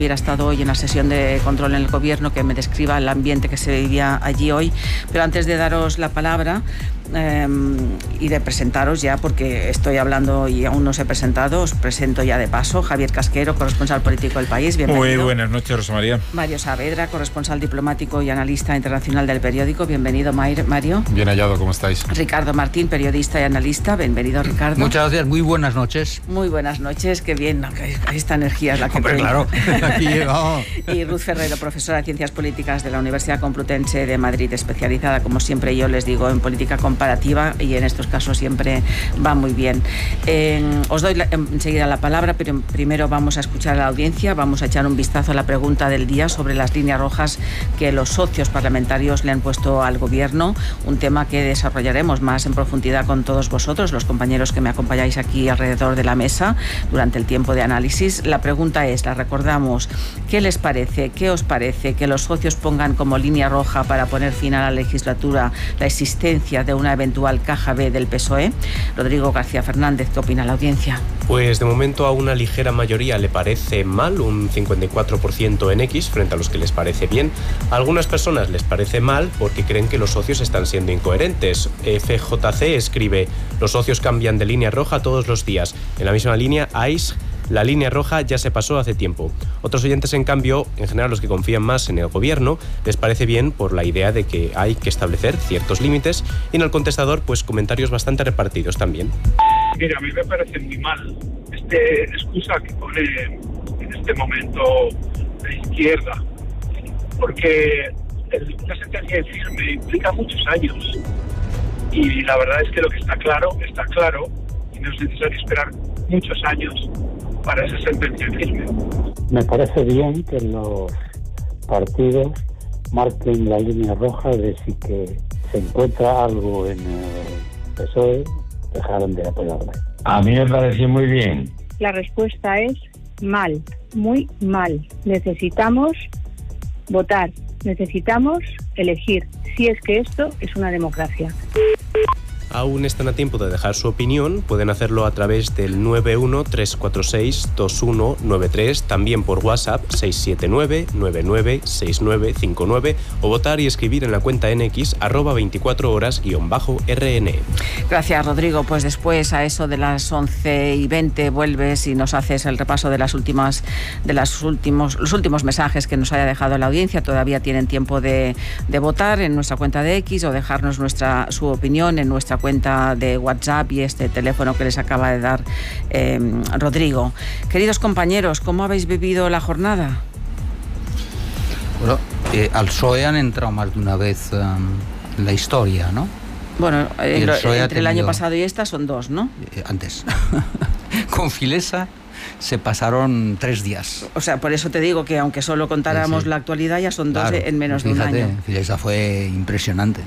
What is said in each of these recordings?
Hubiera estado hoy en la sesión de control en el gobierno, que me describa el ambiente que se vivía allí hoy. Pero antes de daros la palabra y de presentaros ya, porque estoy hablando y aún no os he presentado, os presento ya de paso. Javier Casquero, corresponsal político del País, bienvenido. Muy buenas noches, Rosa María. Mario Saavedra, corresponsal diplomático y analista internacional del periódico, bienvenido, Mario. Bien hallado, ¿cómo estáis? Ricardo Martín, periodista y analista, bienvenido, Ricardo. Muchas gracias, muy buenas noches. Muy buenas noches, qué bien, esta energía es la que... Hombre, claro, aquí llegamos. Y Ruth Ferrero, profesora de Ciencias Políticas de la Universidad Complutense de Madrid, especializada, como siempre yo les digo, en política comparativa, y en estos casos siempre va muy bien. Os doy enseguida la palabra, pero primero vamos a escuchar a la audiencia, vamos a echar un vistazo a la pregunta del día sobre las líneas rojas que los socios parlamentarios le han puesto al Gobierno, un tema que desarrollaremos más en profundidad con todos vosotros, los compañeros que me acompañáis aquí alrededor de la mesa durante el tiempo de análisis. La pregunta es, la recordamos, ¿qué les parece, qué os parece que los socios pongan como línea roja para poner fin a la legislatura la existencia de una eventual caja B del PSOE? Rodrigo García Fernández, ¿qué opina la audiencia? Pues de momento a una ligera mayoría le parece mal, un 54% en X frente a los que les parece bien. A algunas personas les parece mal porque creen que los socios están siendo incoherentes. FJC escribe: los socios cambian de línea roja todos los días. En la misma línea, AIS: la línea roja ya se pasó hace tiempo. Otros oyentes, en cambio, en general los que confían más en el gobierno, les parece bien por la idea de que hay que establecer ciertos límites, y en el contestador, pues comentarios bastante repartidos también. Mira, a mí me parece muy mal esta excusa que pone en este momento la izquierda, porque una sentencia en firme implica muchos años, y la verdad es que lo que está claro, y no es necesario esperar muchos años para esa sentencia en firme. Me parece bien que los partidos marquen la línea roja de si que se encuentra algo en el PSOE, dejaron de apoyarle. A mí me pareció muy bien. La respuesta es mal, muy mal. Necesitamos votar, necesitamos elegir, si es que esto es una democracia. Aún están a tiempo de dejar su opinión, pueden hacerlo a través del 913462193, también por WhatsApp 679996959, o votar y escribir en la cuenta en X @24horas_RN. Gracias, Rodrigo. Pues después, a eso de las 11:20, vuelves y nos haces el repaso de los últimos mensajes que nos haya dejado la audiencia. Todavía tienen tiempo de votar en nuestra cuenta de X o dejarnos su opinión en nuestra cuenta de WhatsApp y este teléfono que les acaba de dar Rodrigo. Queridos compañeros, ¿cómo habéis vivido la jornada? Bueno, al PSOE han entrado más de una vez en la historia, ¿no? Bueno, entre el año pasado y esta son dos, ¿no? Antes. Con Filesa se pasaron 3 días. O sea, por eso te digo que aunque solo contáramos la actualidad, ya son dos, claro, en menos de un año. Filesa fue impresionante.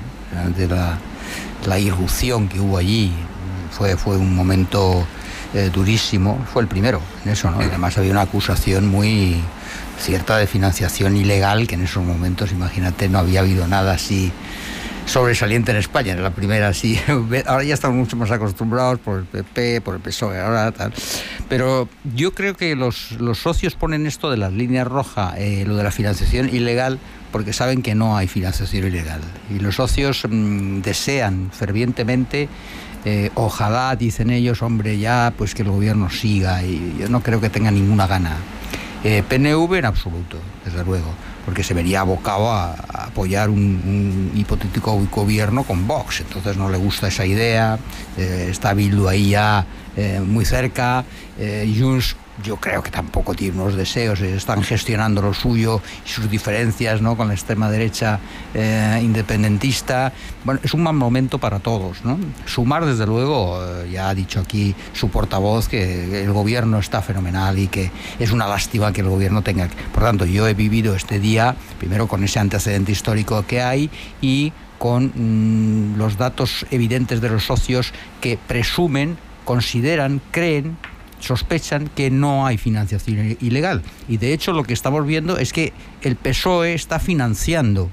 La irrupción que hubo allí fue un momento durísimo. Fue el primero en eso, ¿no? Y además había una acusación muy cierta de financiación ilegal, que en esos momentos, imagínate, no había habido nada así sobresaliente en España. Era la primera así. Ahora ya estamos mucho más acostumbrados por el PP, por el PSOE, ahora tal. Pero yo creo que los socios ponen esto de las líneas rojas, lo de la financiación ilegal, porque saben que no hay financiación ilegal. Y los socios desean fervientemente, ojalá, dicen ellos, hombre, ya pues que el gobierno siga, y yo no creo que tenga ninguna gana. PNV en absoluto, desde luego, porque se vería abocado a apoyar un hipotético gobierno con Vox, entonces no le gusta esa idea. Está Bildu ahí ya muy cerca, Junts yo creo que tampoco tiene unos deseos, están gestionando lo suyo y sus diferencias, ¿no?, con la extrema derecha independentista. Bueno, es un mal momento para todos, ¿no? Sumar, desde luego, ya ha dicho aquí su portavoz que el gobierno está fenomenal y que es una lástima que el gobierno tenga. Por tanto, yo he vivido este día, primero con ese antecedente histórico que hay y con los datos evidentes de los socios que presumen, consideran, creen sospechan que no hay financiación ilegal. Y de hecho lo que estamos viendo es que el PSOE está financiando,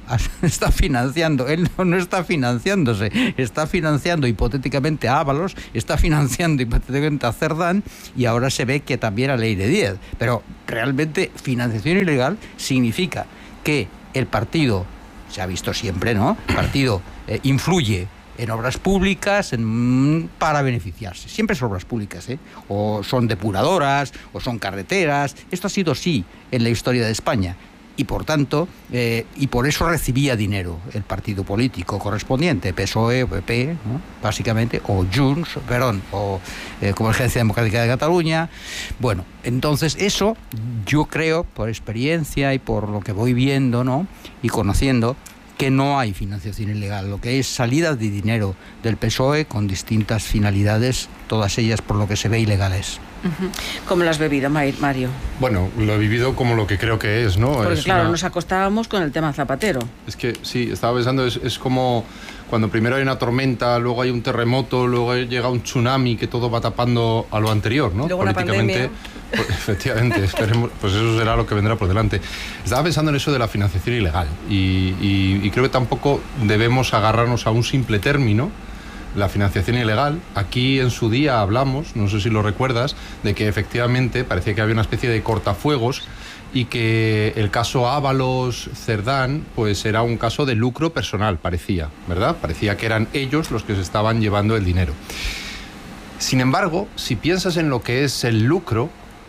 él no está financiándose, está financiando hipotéticamente a Ábalos, está financiando hipotéticamente a Cerdán, y ahora se ve que también a Leire Díez. Pero realmente financiación ilegal significa que el partido, se ha visto siempre, ¿no? El partido influye en obras públicas para beneficiarse. Siempre son obras públicas, o son depuradoras, o son carreteras. Esto ha sido así en la historia de España. Y por tanto, y por eso recibía dinero el partido político correspondiente, PSOE, PP, ¿no? Básicamente, o Junts, o Convergencia Democrática de Cataluña. Bueno, entonces eso yo creo, por experiencia y por lo que voy viendo, ¿no? Y conociendo, que no hay financiación ilegal, lo que es salida de dinero del PSOE con distintas finalidades, todas ellas por lo que se ve ilegales. ¿Cómo lo has bebido, Mario? Bueno, lo he vivido como lo que creo que es, ¿no? Porque claro, nos acostábamos con el tema Zapatero. Es que sí, estaba pensando, es como cuando primero hay una tormenta, luego hay un terremoto, luego llega un tsunami que todo va tapando a lo anterior, ¿no? Luego políticamente, pues, efectivamente, esperemos, pues eso será lo que vendrá por delante. Estaba pensando en eso de la financiación ilegal y creo que tampoco debemos agarrarnos a un simple término, la financiación ilegal. Aquí en su día hablamos, no sé si lo recuerdas, de que efectivamente parecía que había una especie de cortafuegos y que el caso Ábalos-Cerdán pues era un caso de lucro personal, parecía, ¿verdad? Parecía que eran ellos los que se estaban llevando el dinero. Sin embargo, si piensas en lo que es el lucro,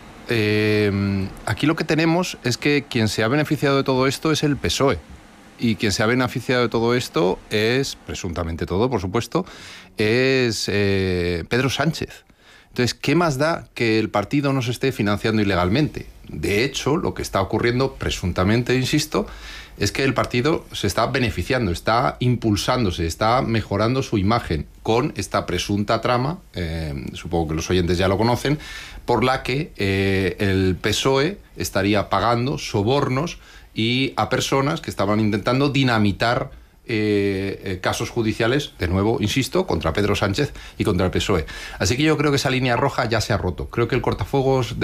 aquí lo que tenemos es que quien se ha beneficiado de todo esto es el PSOE. Y quien se ha beneficiado de todo esto es, presuntamente todo, por supuesto, es Pedro Sánchez. Entonces, ¿qué más da que el partido no se esté financiando ilegalmente? De hecho, lo que está ocurriendo, presuntamente, insisto, es que el partido se está beneficiando, está impulsándose, está mejorando su imagen con esta presunta trama, supongo que los oyentes ya lo conocen, por la que el PSOE estaría pagando sobornos y a personas que estaban intentando dinamitar casos judiciales, de nuevo, insisto, contra Pedro Sánchez y contra el PSOE. Así que yo creo que esa línea roja ya se ha roto. Creo que el cortafuegos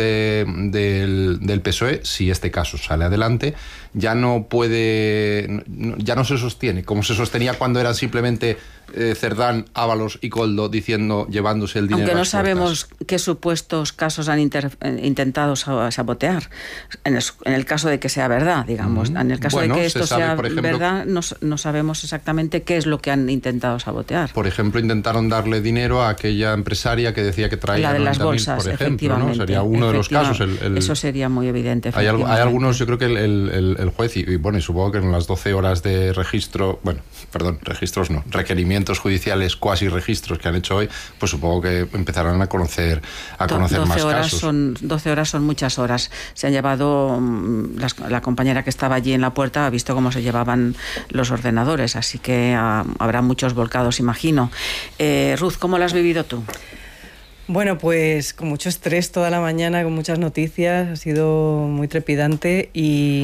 del PSOE, si este caso sale adelante, ya no puede, ya no se sostiene, como se sostenía cuando eran simplemente Cerdán, Ábalos y Koldo llevándose el dinero. Aunque no sabemos qué supuestos casos han intentado sabotear. En el caso de que sea verdad, digamos. En el caso de que esto sea verdad, no sabemos exactamente qué es lo que han intentado sabotear. Por ejemplo, intentaron darle dinero a aquella empresaria que decía que traía la de las bolsas, por ejemplo, ¿no? Sería uno de los casos. Eso sería muy evidente. Hay algunos, yo creo que el juez, y bueno, y supongo que en las 12 horas de registro, registros no, requerimientos judiciales, cuasi registros que han hecho hoy, pues supongo que empezarán a conocer más casos. 12 horas son muchas horas. Se han llevado, la compañera que estaba allí en la puerta ha visto cómo se llevaban los ordenadores, así que habrá muchos volcados, imagino. Ruth, ¿cómo lo has vivido tú? Bueno, pues con mucho estrés toda la mañana, con muchas noticias, ha sido muy trepidante y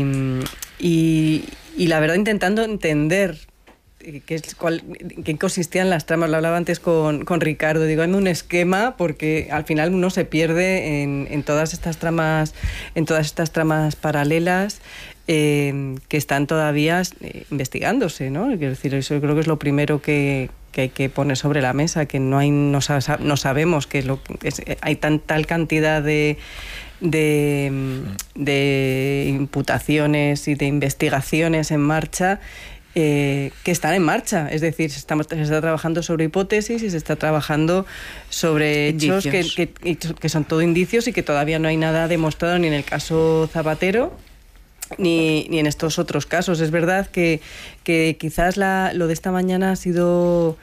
la verdad intentando entender qué consistían las tramas. Lo hablaba antes con Ricardo, digo, hay un esquema porque al final uno se pierde en todas estas tramas, paralelas que están todavía investigándose, ¿no? Quiero decir, eso creo que es lo primero que hay que poner sobre la mesa, que no sabemos qué es lo que es. Hay tal cantidad de imputaciones y de investigaciones en marcha que están en marcha, es decir, se está trabajando sobre hipótesis y se está trabajando sobre hechos que son todo indicios y que todavía no hay nada demostrado ni en el caso Zapatero ni en estos otros casos. Es verdad que quizás lo de esta mañana ha sido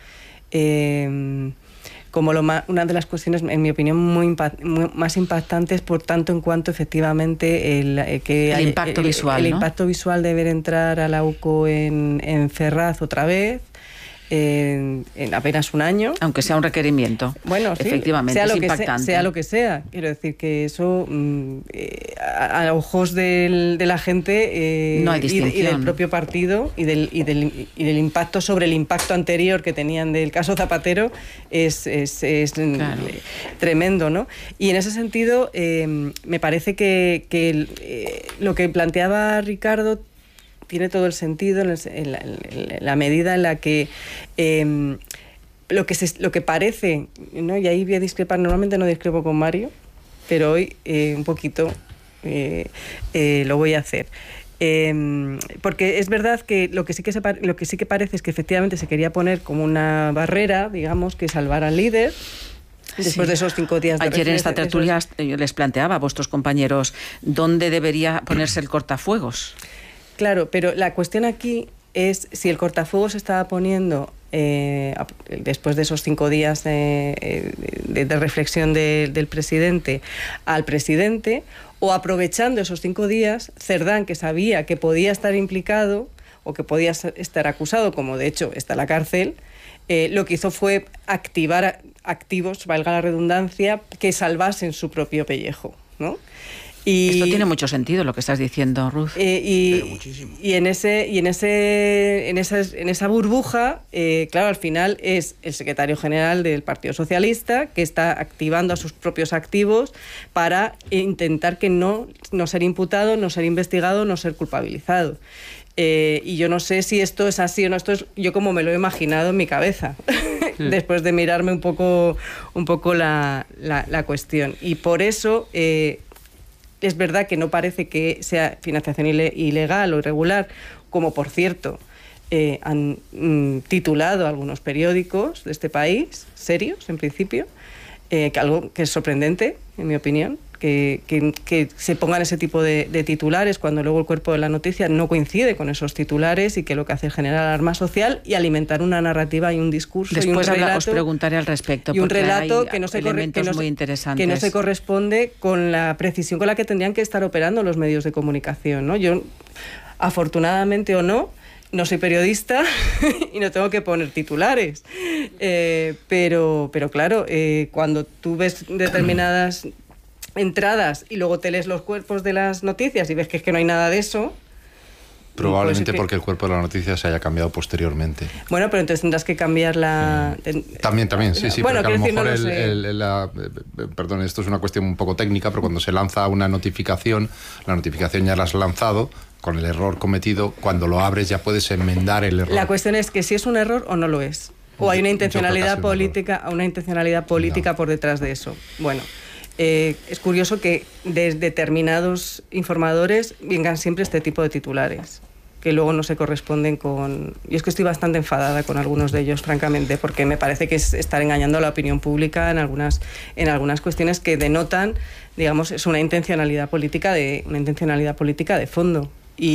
como una de las cuestiones, en mi opinión, más impactantes, por tanto en cuanto efectivamente el impacto visual, ¿no? El impacto visual de ver entrar a la UCO en Ferraz otra vez, en apenas un año. Aunque sea un requerimiento. Bueno, sí, efectivamente, sea es lo que impactante. sea lo que sea. Quiero decir que eso, a ojos de la gente no hay distinción. y del propio partido y del impacto sobre el impacto anterior que tenían del caso Zapatero, es claro, tremendo, ¿no? Y en ese sentido, me parece que lo que planteaba Ricardo tiene todo el sentido en la medida en la que lo que parece, ¿no? Y ahí voy a discrepar, normalmente no discrepo con Mario, pero hoy un poquito lo voy a hacer. Porque es verdad que lo que sí que parece es que efectivamente se quería poner como una barrera, digamos, que salvara al líder. Después de esos 5 días de ayer en esta tertulia yo les planteaba a vuestros compañeros dónde debería ponerse el cortafuegos. Claro, pero la cuestión aquí es si el cortafuegos se estaba poniendo después de esos 5 días de reflexión del presidente al presidente, o aprovechando esos 5 días, Cerdán, que sabía que podía estar implicado o que podía estar acusado, como de hecho está en la cárcel, lo que hizo fue activar activos, valga la redundancia, que salvasen su propio pellejo, ¿no? Esto tiene mucho sentido lo que estás diciendo, Ruth. Y en esa burbuja, claro, al final es el secretario general del Partido Socialista que está activando a sus propios activos para intentar que no ser imputado, no ser investigado, no ser culpabilizado. Y yo no sé si esto es así o no, esto es yo como me lo he imaginado en mi cabeza, después de mirarme un poco la cuestión. Y por eso es verdad que no parece que sea financiación ilegal o irregular, como por cierto han titulado algunos periódicos de este país, serios en principio, algo que es sorprendente, en mi opinión, que se pongan ese tipo de titulares cuando luego el cuerpo de la noticia no coincide con esos titulares y que lo que hace es generar alarma social y alimentar una narrativa y un discurso. Después y un relato, os preguntaré al respecto. Y un relato hay que no muy interesantes. Que no se corresponde con la precisión con la que tendrían que estar operando los medios de comunicación, ¿no? Yo, afortunadamente o no soy periodista y no tengo que poner titulares. Pero claro, cuando tú ves determinadas entradas y luego te lees los cuerpos de las noticias y ves que es que no hay nada de eso. Probablemente porque el cuerpo de la noticia se haya cambiado posteriormente. Bueno, pero entonces tendrás que cambiar la... También, sí, bueno, porque a lo mejor perdón, esto es una cuestión un poco técnica, pero cuando se lanza una notificación, la notificación ya la has lanzado con el error cometido, cuando lo abres ya puedes enmendar el error. La cuestión es que si es un error o no lo es. O hay una intencionalidad política, por detrás de eso. Bueno, es curioso que de determinados informadores vengan siempre este tipo de titulares, que luego no se corresponden con... Yo es que estoy bastante enfadada con algunos de ellos, francamente, porque me parece que es estar engañando a la opinión pública en algunas cuestiones que denotan, digamos, es una intencionalidad política de fondo.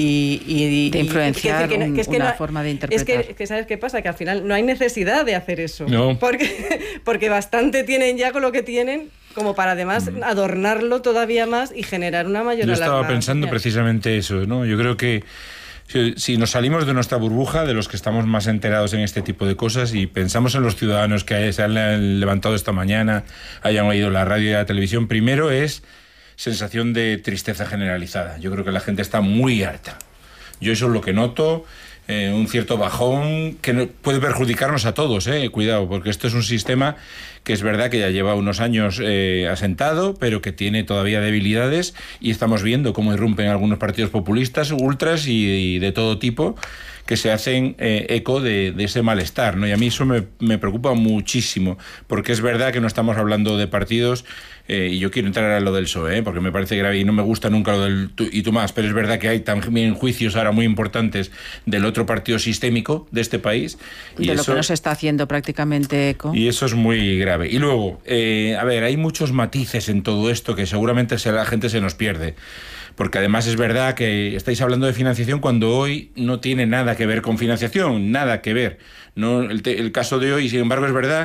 Y de influenciar una forma de interpretar. Es que ¿sabes qué pasa? Que al final no hay necesidad de hacer eso. No. Porque bastante tienen ya con lo que tienen como para además adornarlo todavía más y generar una mayor alarma. Yo estaba pensando precisamente eso, ¿no? Yo creo que si nos salimos de nuestra burbuja, de los que estamos más enterados en este tipo de cosas, y pensamos en los ciudadanos que se han levantado esta mañana, hayan oído la radio y la televisión, primero es sensación de tristeza generalizada. Yo creo que la gente está muy harta. Yo eso es lo que noto, un cierto bajón que puede perjudicarnos a todos, cuidado, porque esto es un sistema que es verdad que ya lleva unos años asentado, pero que tiene todavía debilidades, y estamos viendo cómo irrumpen algunos partidos populistas, ultras y de todo tipo, que se hacen eco de ese malestar, ¿no? Y a mí eso me preocupa muchísimo, porque es verdad que no estamos hablando de partidos, y yo quiero entrar a lo del PSOE, porque me parece grave y no me gusta nunca lo del tú y tú más, pero es verdad que hay también juicios ahora muy importantes del otro partido sistémico de este país. Y de eso, lo que no se está haciendo prácticamente eco. Y eso es muy grave. Y luego, hay muchos matices en todo esto que seguramente la gente se nos pierde. Porque además es verdad que estáis hablando de financiación cuando hoy no tiene nada que ver con financiación, nada que ver. No, el caso de hoy, sin embargo, es verdad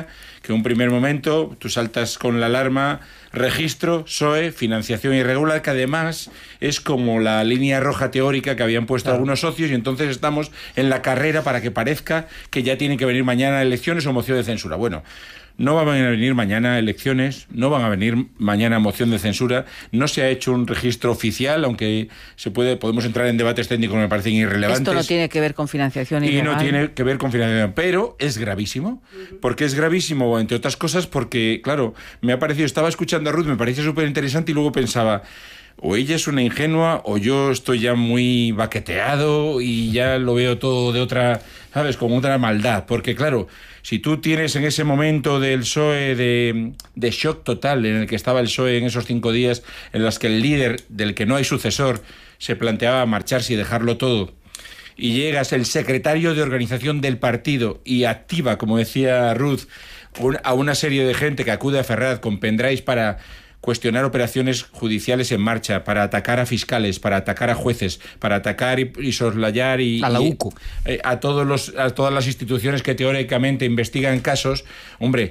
que en un primer momento tú saltas con la alarma, registro, PSOE, financiación irregular, que además es como la línea roja teórica que habían puesto algunos socios, y entonces estamos en la carrera para que parezca que ya tienen que venir mañana elecciones o moción de censura. Bueno, no van a venir mañana elecciones, no van a venir mañana moción de censura, no se ha hecho un registro oficial, aunque podemos entrar en debates técnicos que me parecen irrelevantes. Esto no tiene que ver con financiación ilegal. Y no tiene que ver con financiación, pero es gravísimo. ¿Por qué es gravísimo? Entre otras cosas porque, claro, estaba escuchando a Ruth, me parecía súper interesante y luego pensaba, o ella es una ingenua o yo estoy ya muy baqueteado y ya lo veo todo de otra, ¿sabes?, como otra maldad. Porque claro, si tú tienes en ese momento del PSOE de shock total en el que estaba el PSOE en esos 5 días, en los que el líder del que no hay sucesor se planteaba marcharse y dejarlo todo, y llegas el secretario de organización del partido y activa, como decía Ruth, a una serie de gente que acude a Ferraz con pendrives para cuestionar operaciones judiciales en marcha, para atacar a fiscales, para atacar a jueces, para atacar y soslayar a la UCO, a todas las instituciones que teóricamente investigan casos. Hombre,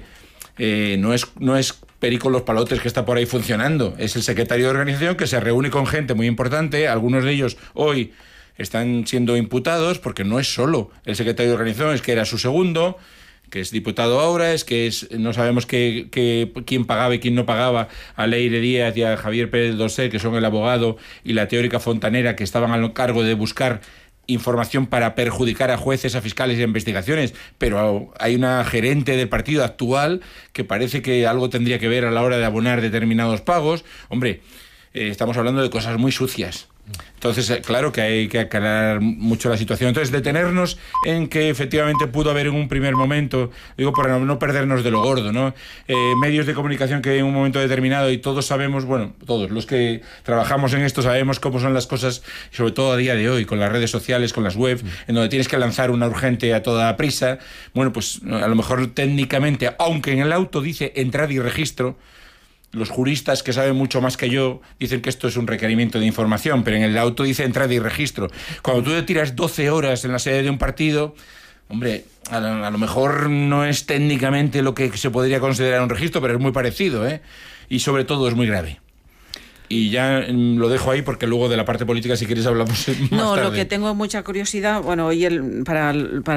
no es Perico Los Palotes que está por ahí funcionando, es el secretario de organización que se reúne con gente muy importante, algunos de ellos hoy están siendo imputados, porque no es solo el secretario de organización, es que era su segundo, que es diputado ahora, no sabemos quién pagaba y quién no pagaba a Leire Díaz y a Javier Pérez Dossel, que son el abogado, y la teórica Fontanera, que estaban al cargo de buscar información para perjudicar a jueces, a fiscales y a investigaciones, pero hay una gerente del partido actual que parece que algo tendría que ver a la hora de abonar determinados pagos. Hombre, estamos hablando de cosas muy sucias. Entonces, claro que hay que aclarar mucho la situación. Entonces, detenernos en que efectivamente pudo haber en un primer momento, digo, para no perdernos de lo gordo, ¿no? Medios de comunicación que en un momento determinado, y todos sabemos, bueno, todos los que trabajamos en esto sabemos cómo son las cosas, sobre todo a día de hoy, con las redes sociales, con las webs, en donde tienes que lanzar una urgente a toda prisa. Bueno, pues a lo mejor técnicamente, aunque en el auto dice entrada y registro, los juristas que saben mucho más que yo dicen que esto es un requerimiento de información, pero en el auto dice entrada y registro. Cuando tú te tiras 12 horas en la sede de un partido, hombre, a lo mejor no es técnicamente lo que se podría considerar un registro, pero es muy parecido, ¿eh? Y sobre todo es muy grave. Y ya lo dejo ahí porque luego de la parte política, si quieres, hablamos más tarde. Lo que tengo mucha curiosidad, bueno, hoy para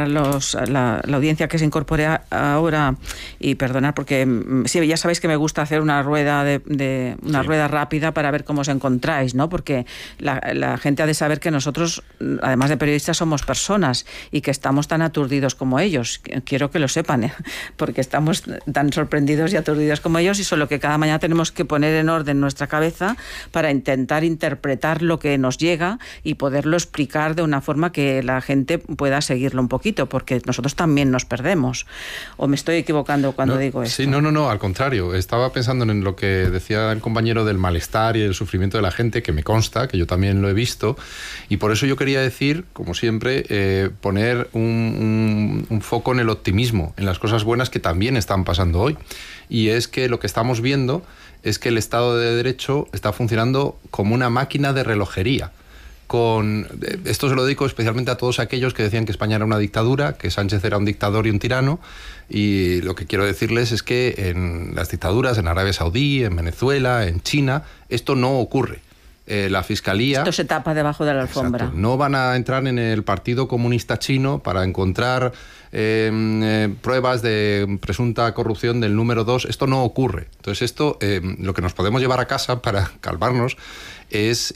la audiencia que se incorpore ahora, y perdonar porque sí, ya sabéis que me gusta hacer una rueda rueda rápida para ver cómo os encontráis, ¿no? Porque la gente ha de saber que nosotros, además de periodistas, somos personas y que estamos tan aturdidos como ellos. Quiero que lo sepan, ¿eh? Porque estamos tan sorprendidos y aturdidos como ellos, y solo que cada mañana tenemos que poner en orden nuestra cabeza para intentar interpretar lo que nos llega y poderlo explicar de una forma que la gente pueda seguirlo un poquito, porque nosotros también nos perdemos. ¿O me estoy equivocando cuando digo esto? Sí, no, al contrario. Estaba pensando en lo que decía el compañero del malestar y el sufrimiento de la gente, que me consta, que yo también lo he visto, y por eso yo quería decir, como siempre, poner un foco en el optimismo, en las cosas buenas que también están pasando hoy. Y es que lo que estamos viendo es que el Estado de Derecho está funcionando como una máquina de relojería. Esto se lo dedico especialmente a todos aquellos que decían que España era una dictadura, que Sánchez era un dictador y un tirano, y lo que quiero decirles es que en las dictaduras, en Arabia Saudí, en Venezuela, en China, esto no ocurre. La Fiscalía... Esto se tapa debajo de la alfombra. Exacto. No van a entrar en el Partido Comunista Chino para encontrar pruebas de presunta corrupción del número 2. Esto no ocurre. Entonces esto, lo que nos podemos llevar a casa para calmarnos es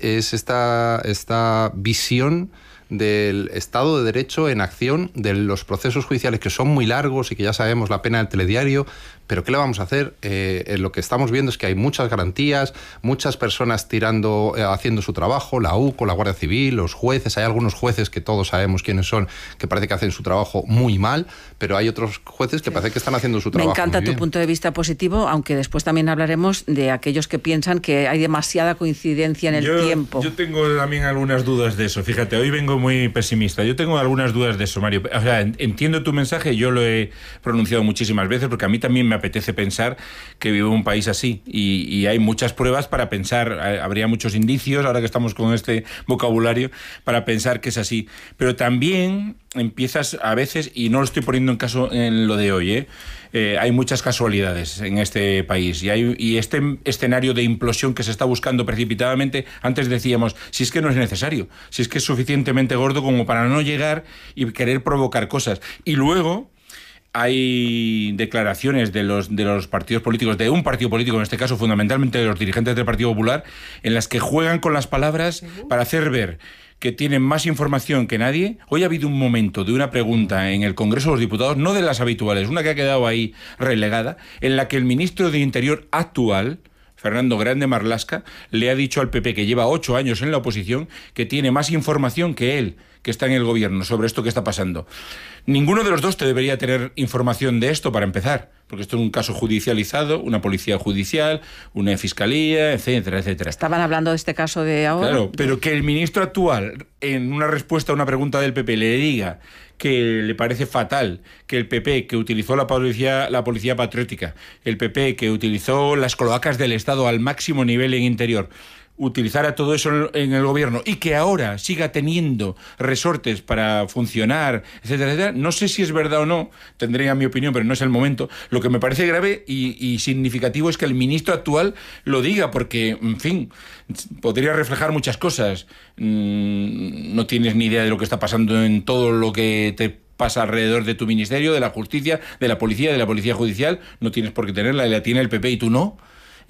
esta visión del Estado de Derecho en acción, de los procesos judiciales que son muy largos y que ya sabemos la pena del telediario, pero ¿qué le vamos a hacer? Lo que estamos viendo es que hay muchas garantías, muchas personas haciendo su trabajo, la UCO, la Guardia Civil, los jueces. Hay algunos jueces que todos sabemos quiénes son, que parece que hacen su trabajo muy mal, pero hay otros jueces que parece que están haciendo su trabajo muy bien. Me encanta tu punto de vista positivo, aunque después también hablaremos de aquellos que piensan que hay demasiada coincidencia en el tiempo. Yo tengo también algunas dudas de eso. Fíjate, hoy vengo muy pesimista. Yo tengo algunas dudas de eso, Mario. O sea, entiendo tu mensaje, yo lo he pronunciado muchísimas veces, porque a mí también me apetece pensar que vivo en un país así, y hay muchas pruebas para pensar, habría muchos indicios, ahora que estamos con este vocabulario, para pensar que es así. Pero también empiezas a veces, y no lo estoy poniendo en caso en lo de hoy, hay muchas casualidades en este país, y este escenario de implosión que se está buscando precipitadamente, antes decíamos, si es que no es necesario, si es que es suficientemente gordo como para no llegar y querer provocar cosas. Y luego hay declaraciones de los partidos políticos, de un partido político, en este caso fundamentalmente de los dirigentes del Partido Popular, en las que juegan con las palabras para hacer ver que tienen más información que nadie. Hoy ha habido un momento de una pregunta en el Congreso de los Diputados, no de las habituales, una que ha quedado ahí relegada, en la que el ministro de Interior actual, Fernando Grande Marlaska, le ha dicho al PP, que lleva 8 años en la oposición, que tiene más información que él, que está en el gobierno, sobre esto que está pasando. Ninguno de los dos te debería tener información de esto, para empezar, porque esto es un caso judicializado, una policía judicial, una fiscalía, etcétera, etcétera. Estaban hablando de este caso de ahora. Claro, pero que el ministro actual, en una respuesta a una pregunta del PP, le diga que le parece fatal que el PP, que utilizó la policía patriótica, el PP, que utilizó las cloacas del Estado al máximo nivel en Interior, utilizara todo eso en el gobierno, y que ahora siga teniendo resortes para funcionar, etcétera, etcétera. No sé si es verdad o no, tendría mi opinión, pero no es el momento. Lo que me parece grave y significativo es que el ministro actual lo diga, porque, en fin, podría reflejar muchas cosas. No tienes ni idea de lo que está pasando en todo lo que te pasa alrededor de tu ministerio, de la justicia, de la policía judicial. No tienes por qué tenerla, la tiene el PP y tú no.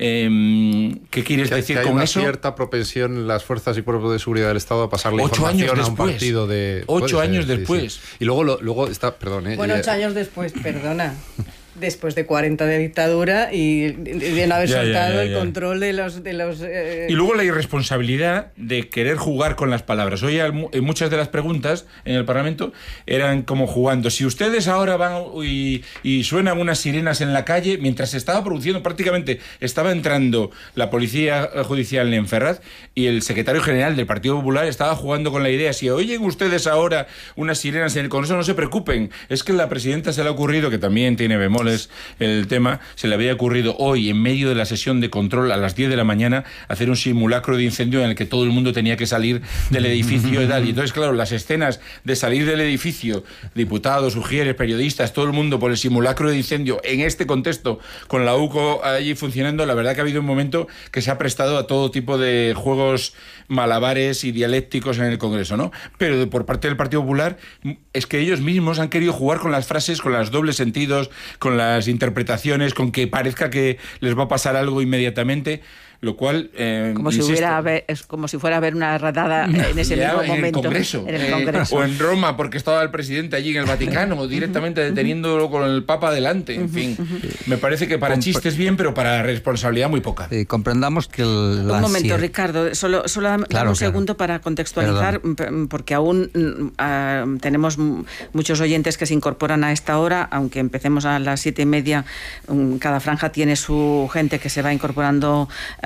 ¿Qué quieres decir con eso? Hay una cierta propensión en las fuerzas y cuerpos de seguridad del Estado a pasar la información a un partido de... 8 años después. Sí. Y luego está... Perdón, Bueno, 8 años después, perdona. Después de 40 de dictadura y de no haber soltado el control de los Y luego la irresponsabilidad de querer jugar con las palabras. Hoy en muchas de las preguntas en el Parlamento eran como jugando. Si ustedes ahora van y suenan unas sirenas en la calle, mientras se estaba produciendo, prácticamente estaba entrando la policía judicial en Ferraz, y el secretario general del Partido Popular estaba jugando con la idea: si oyen ustedes ahora unas sirenas en el Congreso, no se preocupen, es que a la presidenta se le ha ocurrido, que también tiene bemoles el tema, se le había ocurrido hoy, en medio de la sesión de control a las 10 de la mañana, hacer un simulacro de incendio en el que todo el mundo tenía que salir del edificio y tal. Y entonces, claro, las escenas de salir del edificio, diputados, ujieres, periodistas, todo el mundo por el simulacro de incendio, en este contexto, con la UCO allí funcionando, la verdad que ha habido un momento que se ha prestado a todo tipo de juegos malabares y dialécticos en el Congreso, ¿no? Pero por parte del Partido Popular es que ellos mismos han querido jugar con las frases, con los dobles sentidos, con las interpretaciones, con que parezca que les va a pasar algo inmediatamente, lo cual como si fuera a haber una radada en ese mismo momento en el Congreso, o en Roma, porque estaba el presidente allí en el Vaticano, o directamente deteniéndolo con el Papa delante. En fin, me parece que para chistes bien, pero para responsabilidad muy poca. Comprendamos que un momento, Ricardo, solo un segundo para contextualizar. Perdón. Porque aún tenemos muchos oyentes que se incorporan a esta hora, aunque empecemos a las 7:30. Cada franja tiene su gente que se va incorporando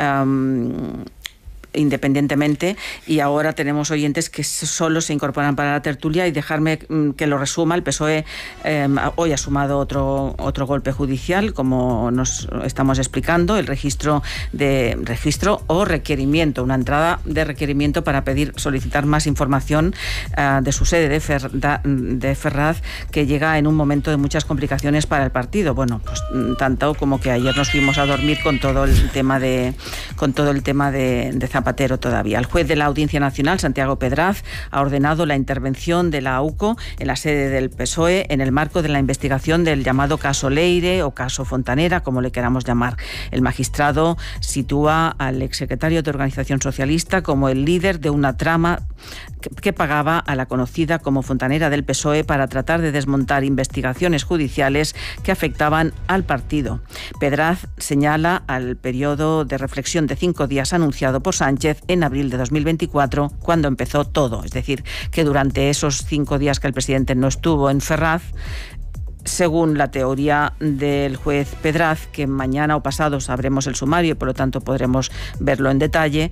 independientemente, y ahora tenemos oyentes que solo se incorporan para la tertulia. Y dejarme que lo resuma: el PSOE hoy ha sumado otro golpe judicial, como nos estamos explicando, el registro o requerimiento, una entrada de requerimiento para solicitar más información de su sede de Ferraz, que llega en un momento de muchas complicaciones para el partido. Bueno, pues tanto como que ayer nos fuimos a dormir con todo el tema de Zapatero todavía. El juez de la Audiencia Nacional, Santiago Pedraz, ha ordenado la intervención de la AUCO en la sede del PSOE en el marco de la investigación del llamado caso Leire o caso Fontanera, como le queramos llamar. El magistrado sitúa al exsecretario de Organización Socialista como el líder de una trama que pagaba a la conocida como Fontanera del PSOE para tratar de desmontar investigaciones judiciales que afectaban al partido. Pedraz señala al periodo de reflexión de 5 días anunciado por Sánchez en abril de 2024, cuando empezó todo. Es decir, que durante esos 5 días que el presidente no estuvo en Ferraz, según la teoría del juez Pedraz, que mañana o pasado sabremos el sumario y por lo tanto podremos verlo en detalle,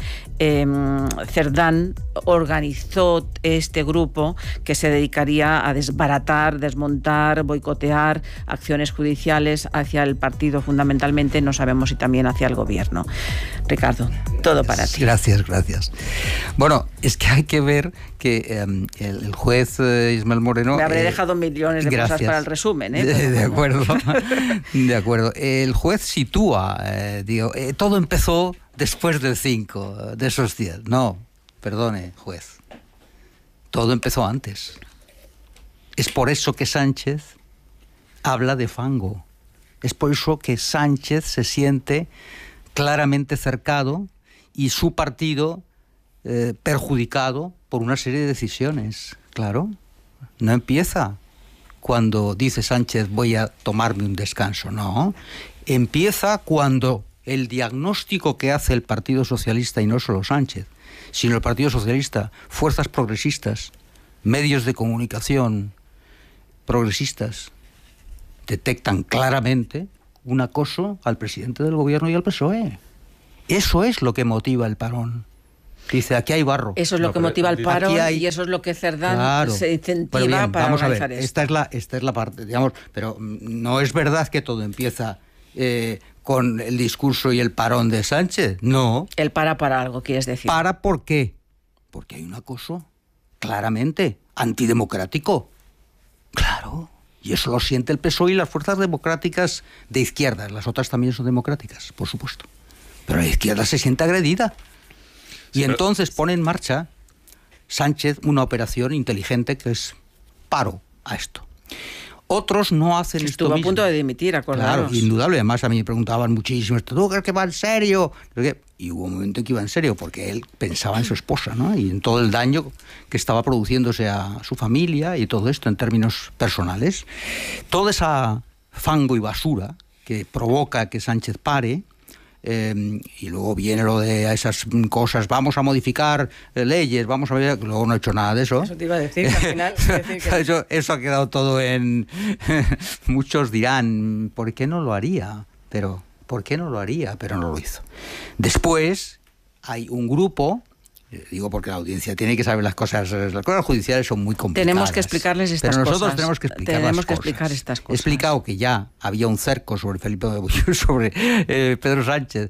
Cerdán organizó este grupo que se dedicaría a desbaratar, desmontar, boicotear acciones judiciales hacia el partido fundamentalmente, no sabemos si también hacia el gobierno. Ricardo, todo para ti. Gracias. Bueno, es que hay que ver que el juez Ismael Moreno... Me habré dejado millones de cosas para el resumen, ¿eh? De acuerdo. El juez sitúa, todo empezó después del 5, de esos 10. No, perdone, juez. Todo empezó antes. Es por eso que Sánchez habla de fango. Es por eso que Sánchez se siente claramente cercado y su partido perjudicado por una serie de decisiones. Claro, no empieza cuando dice Sánchez voy a tomarme un descanso, no. Empieza cuando el diagnóstico que hace el Partido Socialista, y no solo Sánchez, sino el Partido Socialista, fuerzas progresistas, medios de comunicación progresistas, detectan claramente un acoso al presidente del gobierno y al PSOE. Eso es lo que motiva el parón. Dice, aquí hay barro. Eso es lo que motiva el parón y eso es lo que Cerdán se incentiva para organizar esto. Esta es la parte, digamos, pero no es verdad que todo empieza con el discurso y el parón de Sánchez. No. Él para algo, quieres decir. ¿Por qué? Porque hay un acoso claramente antidemocrático. Claro. Y eso lo siente el PSOE y las fuerzas democráticas de izquierda. Las otras también son democráticas, por supuesto. Pero la izquierda se siente agredida. Y entonces pone en marcha Sánchez una operación inteligente que es paro a esto. Otros no hacen esto mismo. Estuvo a punto de dimitir, acordaros. Claro, indudable. Además, a mí me preguntaban muchísimo, ¿tú crees que va en serio? Y hubo un momento en que iba en serio, porque él pensaba en su esposa, ¿no? Y en todo el daño que estaba produciéndose a su familia y todo esto en términos personales. Toda esa fango y basura que provoca que Sánchez pare, y luego viene lo de esas cosas, vamos a modificar leyes, vamos a ver, luego no he hecho nada de eso. Eso te iba a decir, al final. Eso ha quedado todo en... Muchos dirán, ¿por qué no lo haría? Pero no lo hizo. Después hay un grupo, digo porque la audiencia tiene que saber las cosas judiciales son muy complicadas. Tenemos que explicarles estas cosas. Pero nosotros tenemos que explicar estas cosas. He explicado que ya había un cerco sobre Felipe de Bollón, sobre Pedro Sánchez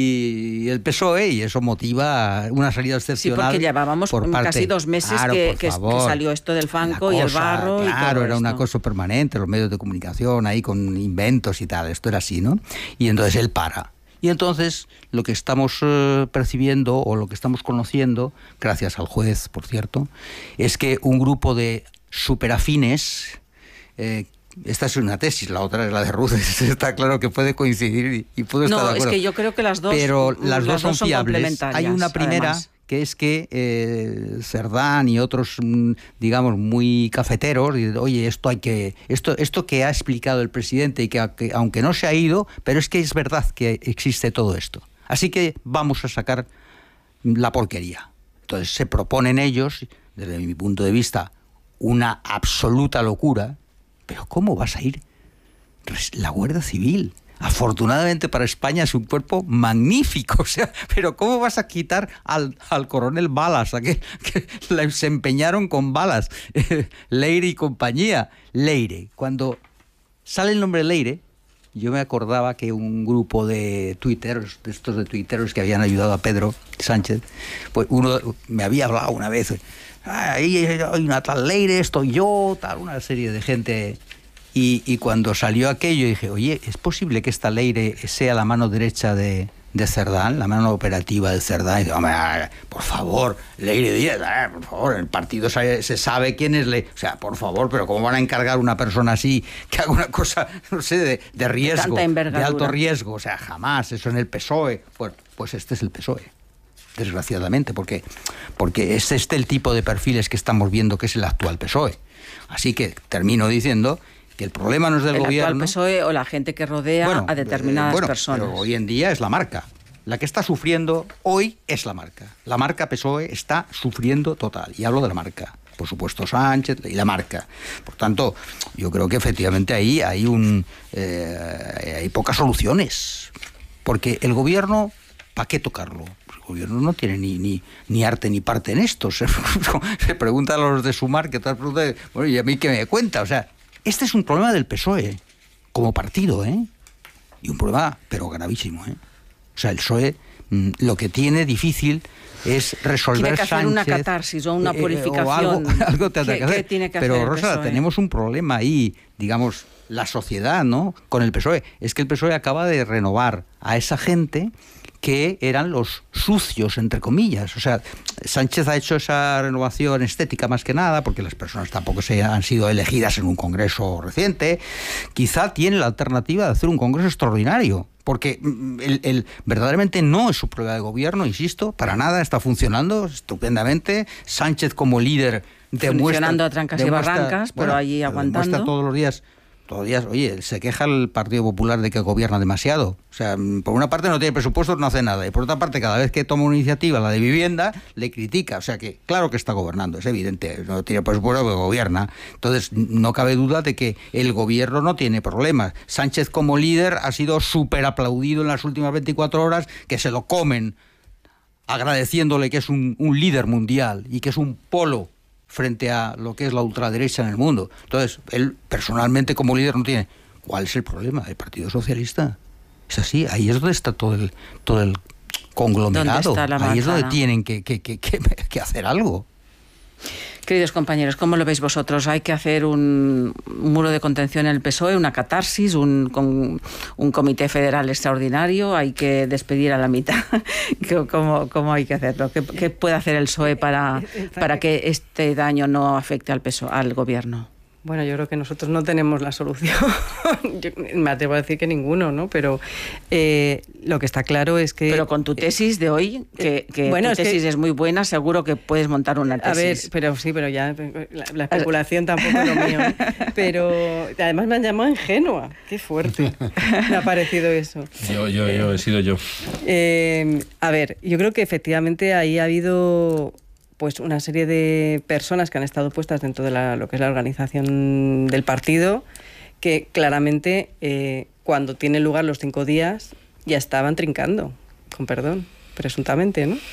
y el PSOE, y eso motiva una salida excepcional. Sí, porque llevábamos casi 2 meses que salió esto del fango y el barro. Claro, y era un acoso permanente, los medios de comunicación ahí con inventos y tal, esto era así, ¿no? Y entonces él para. Y entonces lo que estamos percibiendo o lo que estamos conociendo, gracias al juez, por cierto, es que un grupo de superafines, esta es una tesis, la otra es la de Ruth, está claro que puede coincidir y puedo estar de acuerdo. No, es que yo creo que las dos, pero las dos son fiables. Complementarias. Hay una primera, además, que es que Cerdán y otros, digamos, muy cafeteros, dicen, oye, esto que ha explicado el presidente y que aunque no se ha ido, pero es que es verdad que existe todo esto. Así que vamos a sacar la porquería. Entonces se proponen ellos, desde mi punto de vista, una absoluta locura. Pero ¿cómo vas a ir? La Guardia Civil. Afortunadamente para España es un cuerpo magnífico, o sea, pero ¿cómo vas a quitar al coronel Balas, a que se empeñaron con Balas, Leire y compañía? Leire, cuando sale el nombre Leire, yo me acordaba que un grupo de tuiteros, que habían ayudado a Pedro Sánchez, pues uno me había hablado una vez, ahí hay una tal Leire, estoy yo, tal, una serie de gente. Y cuando salió aquello dije, oye, ¿es posible que esta Leire sea la mano derecha de Cerdán, la mano operativa de Cerdán? Y digo, por favor, Leire Díaz, por favor, el partido se sabe quién es Leire. O sea, por favor, pero ¿cómo van a encargar a una persona así que haga una cosa, no sé, de riesgo, de alto riesgo? O sea, jamás, eso en el PSOE. Bueno, pues este es el PSOE, desgraciadamente, porque es este el tipo de perfiles que estamos viendo que es el actual PSOE. Así que termino diciendo que el problema no es del gobierno. El actual PSOE o la gente que rodea a determinadas personas. Pero hoy en día es la marca. La que está sufriendo hoy es la Marca. La Marca PSOE está sufriendo total. Y hablo de la Marca. Por supuesto Sánchez y la Marca. Por tanto, yo creo que efectivamente ahí hay pocas soluciones. Porque el gobierno, ¿para qué tocarlo? El gobierno no tiene ni arte ni parte en esto. Se pregunta a los de Sumar, que tal pregunta, bueno, ¿y a mí qué me cuenta? O sea, este es un problema del PSOE, como partido, ¿eh? Y un problema, pero gravísimo, ¿eh? O sea, el PSOE lo que tiene difícil es resolver. Tiene que hacer Sánchez, una catarsis o una purificación. O algo tendrá que hacer. ¿Qué tiene que pero, hacer Rosa, tenemos un problema ahí, digamos, la sociedad, ¿no? Con el PSOE. Es que el PSOE acaba de renovar a esa gente que eran los sucios, entre comillas. O sea, Sánchez ha hecho esa renovación estética más que nada, porque las personas tampoco han sido elegidas en un congreso reciente. Quizá tiene la alternativa de hacer un congreso extraordinario, porque verdaderamente no es su prueba de gobierno, insisto, para nada, está funcionando estupendamente. Sánchez como líder demuestra... Funcionando a trancas y barrancas, pero allí aguantando. Demuestra todos los días, oye, se queja el Partido Popular de que gobierna demasiado. O sea, por una parte no tiene presupuestos, no hace nada. Y por otra parte, cada vez que toma una iniciativa, la de vivienda, le critica. O sea que, claro que está gobernando, es evidente. No tiene presupuesto, pero gobierna. Entonces, no cabe duda de que el gobierno no tiene problemas. Sánchez como líder ha sido súper aplaudido en las últimas 24 horas, que se lo comen, agradeciéndole que es un líder mundial y que es un polo frente a lo que es la ultraderecha en el mundo. Entonces, él personalmente como líder no tiene. ¿Cuál es el problema? El Partido Socialista. Es así, ahí es donde está todo el conglomerado. Ahí es donde tienen que hacer algo. Queridos compañeros, ¿cómo lo veis vosotros? ¿Hay que hacer un muro de contención en el PSOE, una catarsis, un comité federal extraordinario? ¿Hay que despedir a la mitad? ¿Cómo hay que hacerlo? ¿Qué puede hacer el PSOE para que este daño no afecte al PSOE, al gobierno? Bueno, yo creo que nosotros no tenemos la solución. Yo me atrevo a decir que ninguno, ¿no? Pero lo que está claro es que... Pero con tu tesis de hoy, que bueno, tu tesis es muy buena, seguro que puedes montar una tesis. A ver, pero ya la especulación tampoco es lo mío. Pero además me han llamado ingenua. Qué fuerte me ha parecido eso. Yo he sido yo. A ver, yo creo que efectivamente ahí ha habido... pues una serie de personas que han estado puestas dentro de lo que es la organización del partido, que claramente cuando tienen lugar los 5 días ya estaban trincando, con perdón, presuntamente, ¿no?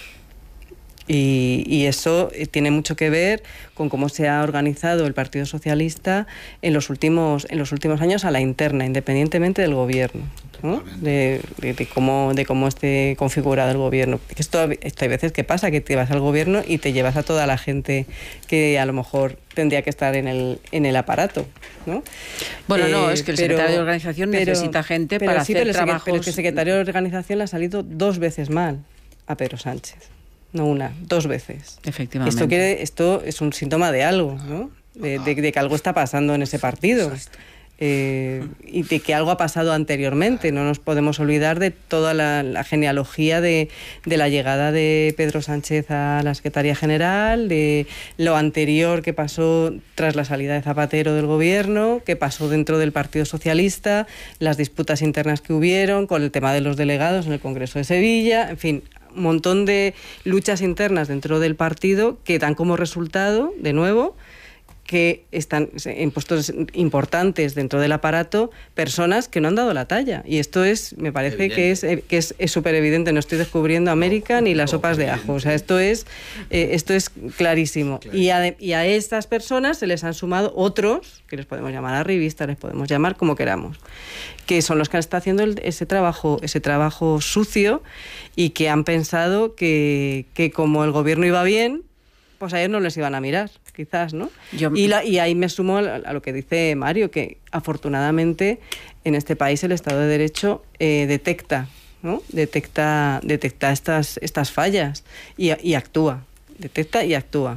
Y eso tiene mucho que ver con cómo se ha organizado el Partido Socialista en los últimos años a la interna, independientemente del gobierno, ¿no? De cómo esté configurado el gobierno. Esto hay veces que pasa, que te vas al gobierno y te llevas a toda la gente que a lo mejor tendría que estar en el aparato, ¿no? Bueno, no, es que el secretario de organización necesita gente para hacer trabajos... Pero es que el secretario de organización le ha salido 2 veces mal a Pedro Sánchez. No una, 2 veces. Efectivamente. Esto es un síntoma de algo, ¿no? De que algo está pasando en ese partido. Y de que algo ha pasado anteriormente. No nos podemos olvidar de toda la genealogía de la llegada de Pedro Sánchez a la Secretaría General, de lo anterior que pasó tras la salida de Zapatero del gobierno, que pasó dentro del Partido Socialista, las disputas internas que hubieron con el tema de los delegados en el Congreso de Sevilla, en fin, un montón de luchas internas dentro del partido que dan como resultado, de nuevo, que están en puestos importantes dentro del aparato personas que no han dado la talla. Y esto me parece evidente. que es súper evidente. No estoy descubriendo América ni las sopas de ajo. O sea, esto es clarísimo. Y a estas personas se les han sumado otros, que les podemos llamar arribistas, les podemos llamar como queramos, que son los que están haciendo ese trabajo sucio y que han pensado que como el gobierno iba bien, pues a ellos no les iban a mirar, quizás, ¿no? Y ahí me sumo a lo que dice Mario, que afortunadamente en este país el Estado de Derecho detecta, ¿no? Detecta estas fallas y actúa. Detecta y actúa.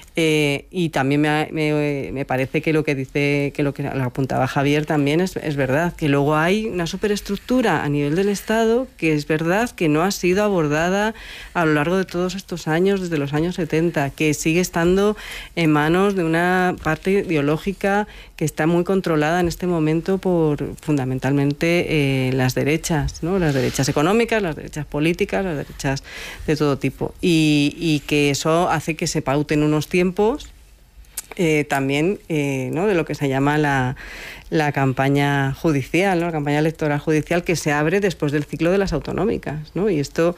Y también me parece que lo que lo apuntaba Javier también es verdad, que luego hay una superestructura a nivel del Estado que es verdad que no ha sido abordada a lo largo de todos estos años, desde los años 70, que sigue estando en manos de una parte ideológica que está muy controlada en este momento por fundamentalmente las derechas, ¿no? Las derechas económicas, las derechas políticas, las derechas de todo tipo, y que eso hace que se pauten unos tiempos también ¿no? de lo que se llama la campaña judicial, ¿no? La campaña electoral judicial que se abre después del ciclo de las autonómicas, ¿no? Y esto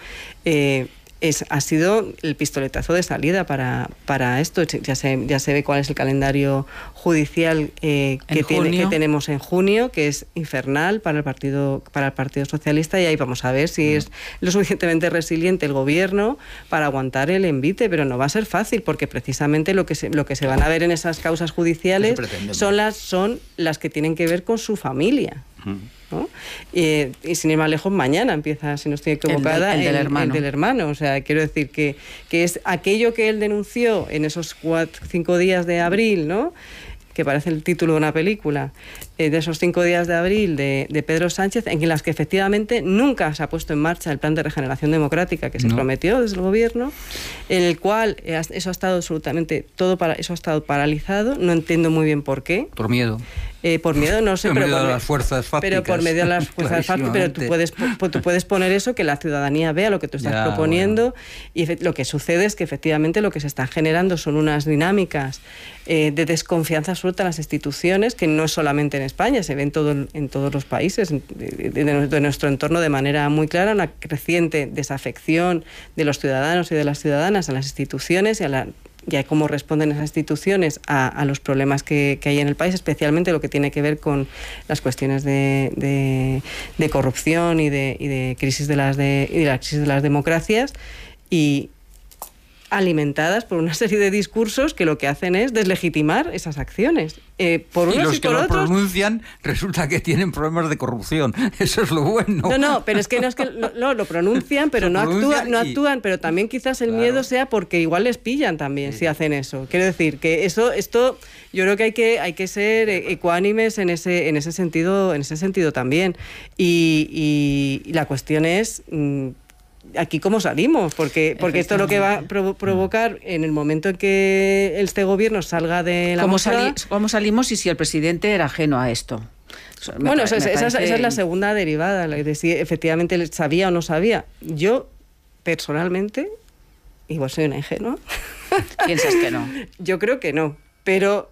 ha sido el pistoletazo de salida para esto. Ya se ve cuál es el calendario judicial que tenemos en junio, que es infernal para el Partido Socialista, y ahí vamos a ver si es lo suficientemente resiliente el gobierno para aguantar el envite, pero no va a ser fácil, porque precisamente lo que se van a ver en esas causas judiciales son las que tienen que ver con su familia. ¿No? Y sin ir más lejos, mañana empieza, si no estoy equivocada, el del hermano. O sea, quiero decir que es aquello que él denunció en esos 5 días de abril, ¿no? Que parece el título de una película, de esos 5 días de abril de Pedro Sánchez, en las que efectivamente nunca se ha puesto en marcha el plan de regeneración democrática que se prometió desde el gobierno, en el cual eso ha estado absolutamente eso ha estado paralizado. No entiendo muy bien por qué. Por miedo. Por miedo, no sé, pero por las fuerzas fácticas. Pero por medio de las fuerzas fácticas, pero tú puedes poner eso, que la ciudadanía vea lo que tú estás proponiendo, y lo que sucede es que efectivamente lo que se está generando son unas dinámicas de desconfianza absoluta en las instituciones, que no es solamente en España, se ve en todos los países de nuestro entorno de manera muy clara, una creciente desafección de los ciudadanos y de las ciudadanas a las instituciones y a cómo responden esas instituciones a los problemas que hay en el país, especialmente lo que tiene que ver con las cuestiones de corrupción y de crisis de la crisis de las democracias, y alimentadas por una serie de discursos que lo que hacen es deslegitimar esas acciones. Por unos y los que por lo otros pronuncian resulta que tienen problemas de corrupción. Eso es lo bueno. No, pero es que lo pronuncian, pero no actúan, pero también quizás el miedo sea porque igual les pillan también si hacen eso. Quiero decir que esto yo creo que hay que ser ecuánimes en ese sentido también. Y la cuestión es aquí cómo salimos, porque esto es lo que va a provocar en el momento en que este gobierno salga de la mosca. ¿Cómo salimos y si el presidente era ajeno a esto? Bueno, esa es la segunda derivada, de si efectivamente él sabía o no sabía. Yo, personalmente, igual soy una ingenua. ¿Piensas que no? Yo creo que no, pero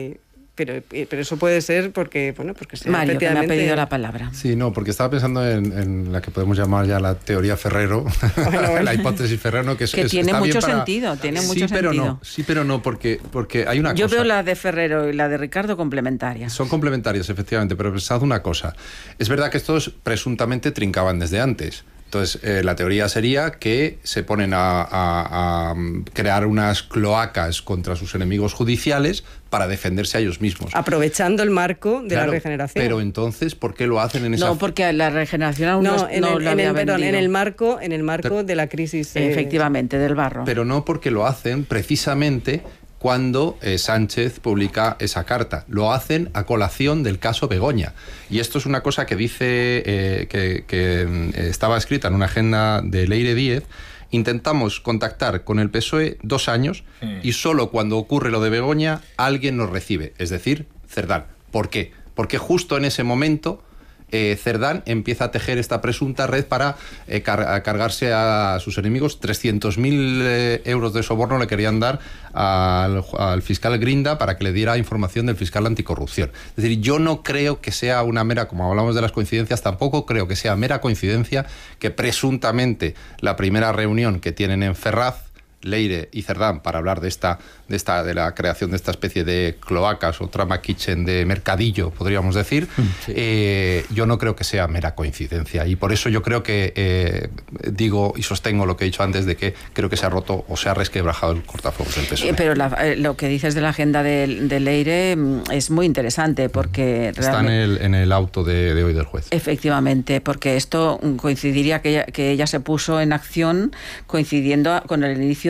eso puede ser porque sea Mario, que me ha pedido la palabra. Sí, no, porque estaba pensando en la que podemos llamar ya la teoría Ferrero, bueno. La hipótesis Ferrero, que tiene mucho sentido, tiene mucho sentido. Sí, pero no, porque hay una cosa. Yo veo la de Ferrero y la de Ricardo complementarias. Son complementarias, efectivamente, pero pensad una cosa. Es verdad que estos presuntamente trincaban desde antes. Entonces, la teoría sería que se ponen a crear unas cloacas contra sus enemigos judiciales para defenderse a ellos mismos. Aprovechando el marco de la regeneración. Pero entonces, ¿por qué lo hacen en esa...? No, porque la regeneración aún en el marco de la crisis... Efectivamente, del barro. Pero no porque lo hacen precisamente cuando Sánchez publica esa carta. Lo hacen a colación del caso Begoña. Y esto es una cosa que dice que estaba escrita en una agenda de Leire Díez. Intentamos contactar con el PSOE 2 años y solo cuando ocurre lo de Begoña alguien nos recibe, es decir, Cerdán. ¿Por qué? Porque justo en ese momento Cerdán empieza a tejer esta presunta red para cargarse a sus enemigos. 300.000 euros de soborno le querían dar al fiscal Grinda para que le diera información del fiscal anticorrupción. Es decir, yo no creo que sea una mera, como hablamos de las coincidencias, tampoco creo que sea mera coincidencia que presuntamente la primera reunión que tienen en Ferraz, Leire y Cerdán, para hablar de la creación de esta especie de cloacas o trama kitchen de mercadillo, podríamos decir, yo no creo que sea mera coincidencia. Y por eso yo creo que digo y sostengo lo que he dicho antes, de que creo que se ha roto o se ha resquebrajado el cortafuegos del PSOE. Pero lo que dices de la agenda de Leire es muy interesante, porque está en el auto de hoy del juez. Efectivamente, porque esto coincidiría que ella se puso en acción coincidiendo con el inicio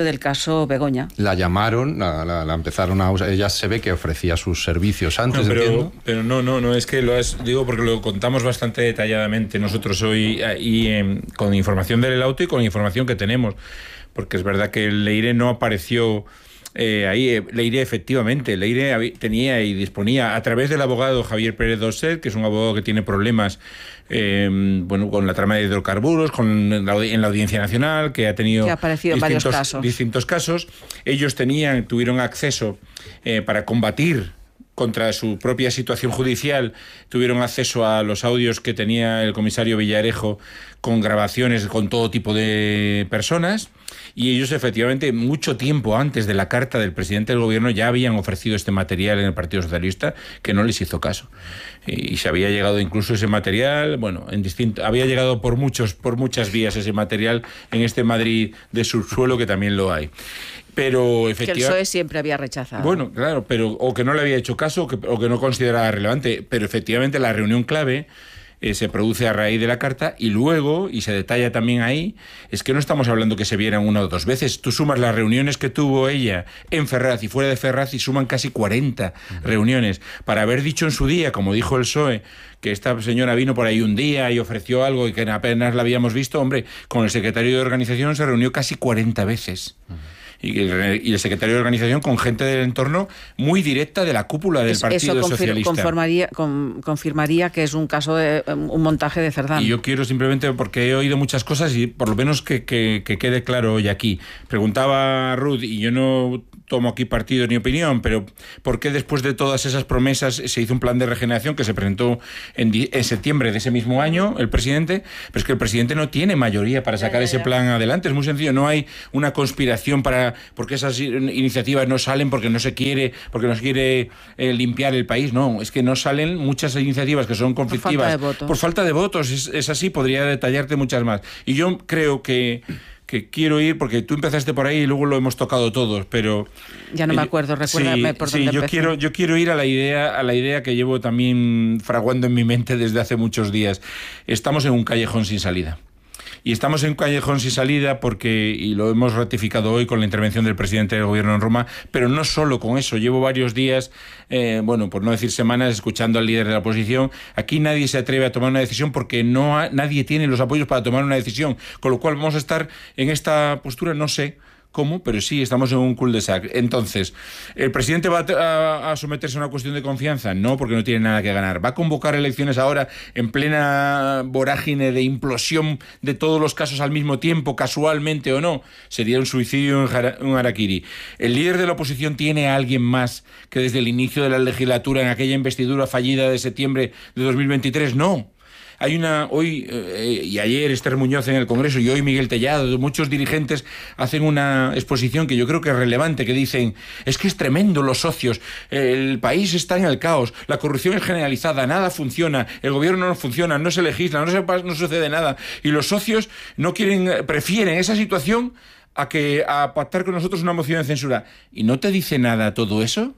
del caso Begoña. La llamaron, la empezaron a usar. Ella se ve que ofrecía sus servicios antes, entiendo. Pero no, es que digo porque lo contamos bastante detalladamente nosotros hoy y con información del auto y con información que tenemos. Porque es verdad que Leire no apareció ahí. Leire, efectivamente, Leire tenía y disponía a través del abogado Javier Pérez Dosset, que es un abogado que tiene problemas con la trama de hidrocarburos, en la Audiencia Nacional, que ha tenido distintos casos. Ellos tuvieron acceso para combatir contra su propia situación judicial, tuvieron acceso a los audios que tenía el comisario Villarejo con grabaciones con todo tipo de personas, y ellos efectivamente mucho tiempo antes de la carta del presidente del gobierno ya habían ofrecido este material en el Partido Socialista, que no les hizo caso. Y se había llegado incluso ese material, había llegado por muchas vías ese material en este Madrid de subsuelo, que también lo hay. Pero efectivamente, que el PSOE siempre había rechazado. Bueno, claro, pero o que no le había hecho caso o que no consideraba relevante. Pero efectivamente la reunión clave se produce a raíz de la carta, y luego, y se detalla también ahí, es que no estamos hablando que se vieran una o dos veces. Tú sumas las reuniones que tuvo ella en Ferraz y fuera de Ferraz y suman casi 40 reuniones. Para haber dicho en su día, como dijo el PSOE, que esta señora vino por ahí un día y ofreció algo y que apenas la habíamos visto, hombre, con el secretario de organización se reunió casi 40 veces. Y el secretario de organización con gente del entorno muy directa de la cúpula del Partido Socialista. Confirmaría que es un caso de un montaje de Cerdán. Y yo quiero simplemente, porque he oído muchas cosas y por lo menos que quede claro hoy aquí. Preguntaba Ruth, y yo no tomo aquí partido ni opinión, pero ¿por qué después de todas esas promesas se hizo un plan de regeneración que se presentó en septiembre de ese mismo año el presidente? Pero es que el presidente no tiene mayoría para sacar ese plan adelante. Es muy sencillo, no hay una conspiración porque esas iniciativas no salen porque no se quiere limpiar el país. No, es que no salen muchas iniciativas que son conflictivas por falta de votos. Es así, podría detallarte muchas más. Y yo creo que quiero ir, porque tú empezaste por ahí y luego lo hemos tocado todos, pero ya no me acuerdo, recuérdame por dónde empecé. Yo quiero ir a la idea que llevo también fraguando en mi mente desde hace muchos días. Estamos en un callejón sin salida. Y estamos en un callejón sin salida porque, y lo hemos ratificado hoy con la intervención del presidente del gobierno en Roma, pero no solo con eso. Llevo varios días, por no decir semanas, escuchando al líder de la oposición. Aquí nadie se atreve a tomar una decisión porque nadie tiene los apoyos para tomar una decisión. Con lo cual vamos a estar en esta postura, no sé cómo, pero sí, estamos en un cul-de-sac. Entonces, ¿el presidente va a someterse a una cuestión de confianza? No, porque no tiene nada que ganar. ¿Va a convocar elecciones ahora en plena vorágine de implosión de todos los casos al mismo tiempo, casualmente o no? Sería un suicidio, un harakiri. ¿El líder de la oposición tiene a alguien más que desde el inicio de la legislatura, en aquella investidura fallida de septiembre de 2023? No. Hay hoy y ayer Esther Muñoz en el Congreso y hoy Miguel Tellado, muchos dirigentes hacen una exposición que yo creo que es relevante, que dicen, es que es tremendo los socios, el país está en el caos, la corrupción es generalizada, nada funciona, el gobierno no funciona, no se legisla, no sucede nada, y los socios prefieren esa situación a pactar con nosotros una moción de censura. ¿Y no te dice nada todo eso?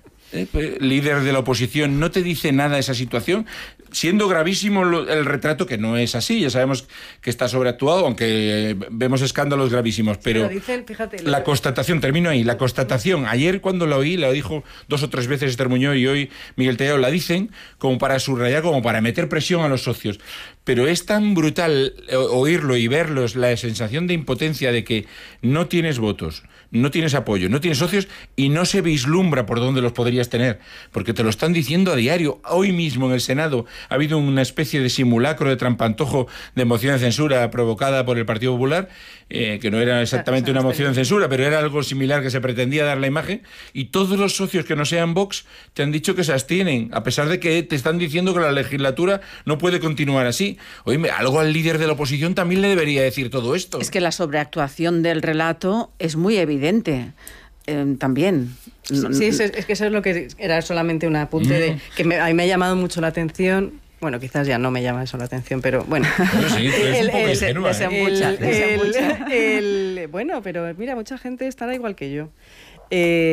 Líder de la oposición, ¿no te dice nada esa situación? Siendo gravísimo el retrato, que no es así, ya sabemos que está sobreactuado, aunque vemos escándalos gravísimos, pero dicen, fíjate, la constatación, termino ahí, la constatación, ayer cuando la oí, la dijo 2 o 3 veces Esther Muñoz y hoy Miguel Tellado, la dicen como para subrayar, como para meter presión a los socios, pero es tan brutal oírlo y verlos, la sensación de impotencia de que no tienes votos, no tienes apoyo, no tienes socios y no se vislumbra por dónde los podrías tener, porque te lo están diciendo a diario. Hoy mismo en el Senado ha habido una especie de simulacro de trampantojo de moción de censura provocada por el Partido Popular, que no era exactamente una moción de censura, pero era algo similar que se pretendía dar la imagen, y todos los socios que no sean Vox te han dicho que se abstienen, a pesar de que te están diciendo que la legislatura no puede continuar así. Oye, algo al líder de la oposición también le debería decir todo esto. Es que la sobreactuación del relato es muy evidente. También. Sí, es que eso es lo que era solamente un apunte de que a mí me ha llamado mucho la atención. Bueno, quizás ya no me llama eso la atención, pero bueno. Pero sí, es un poco ingenua, bueno, pero mira, mucha gente estará igual que yo.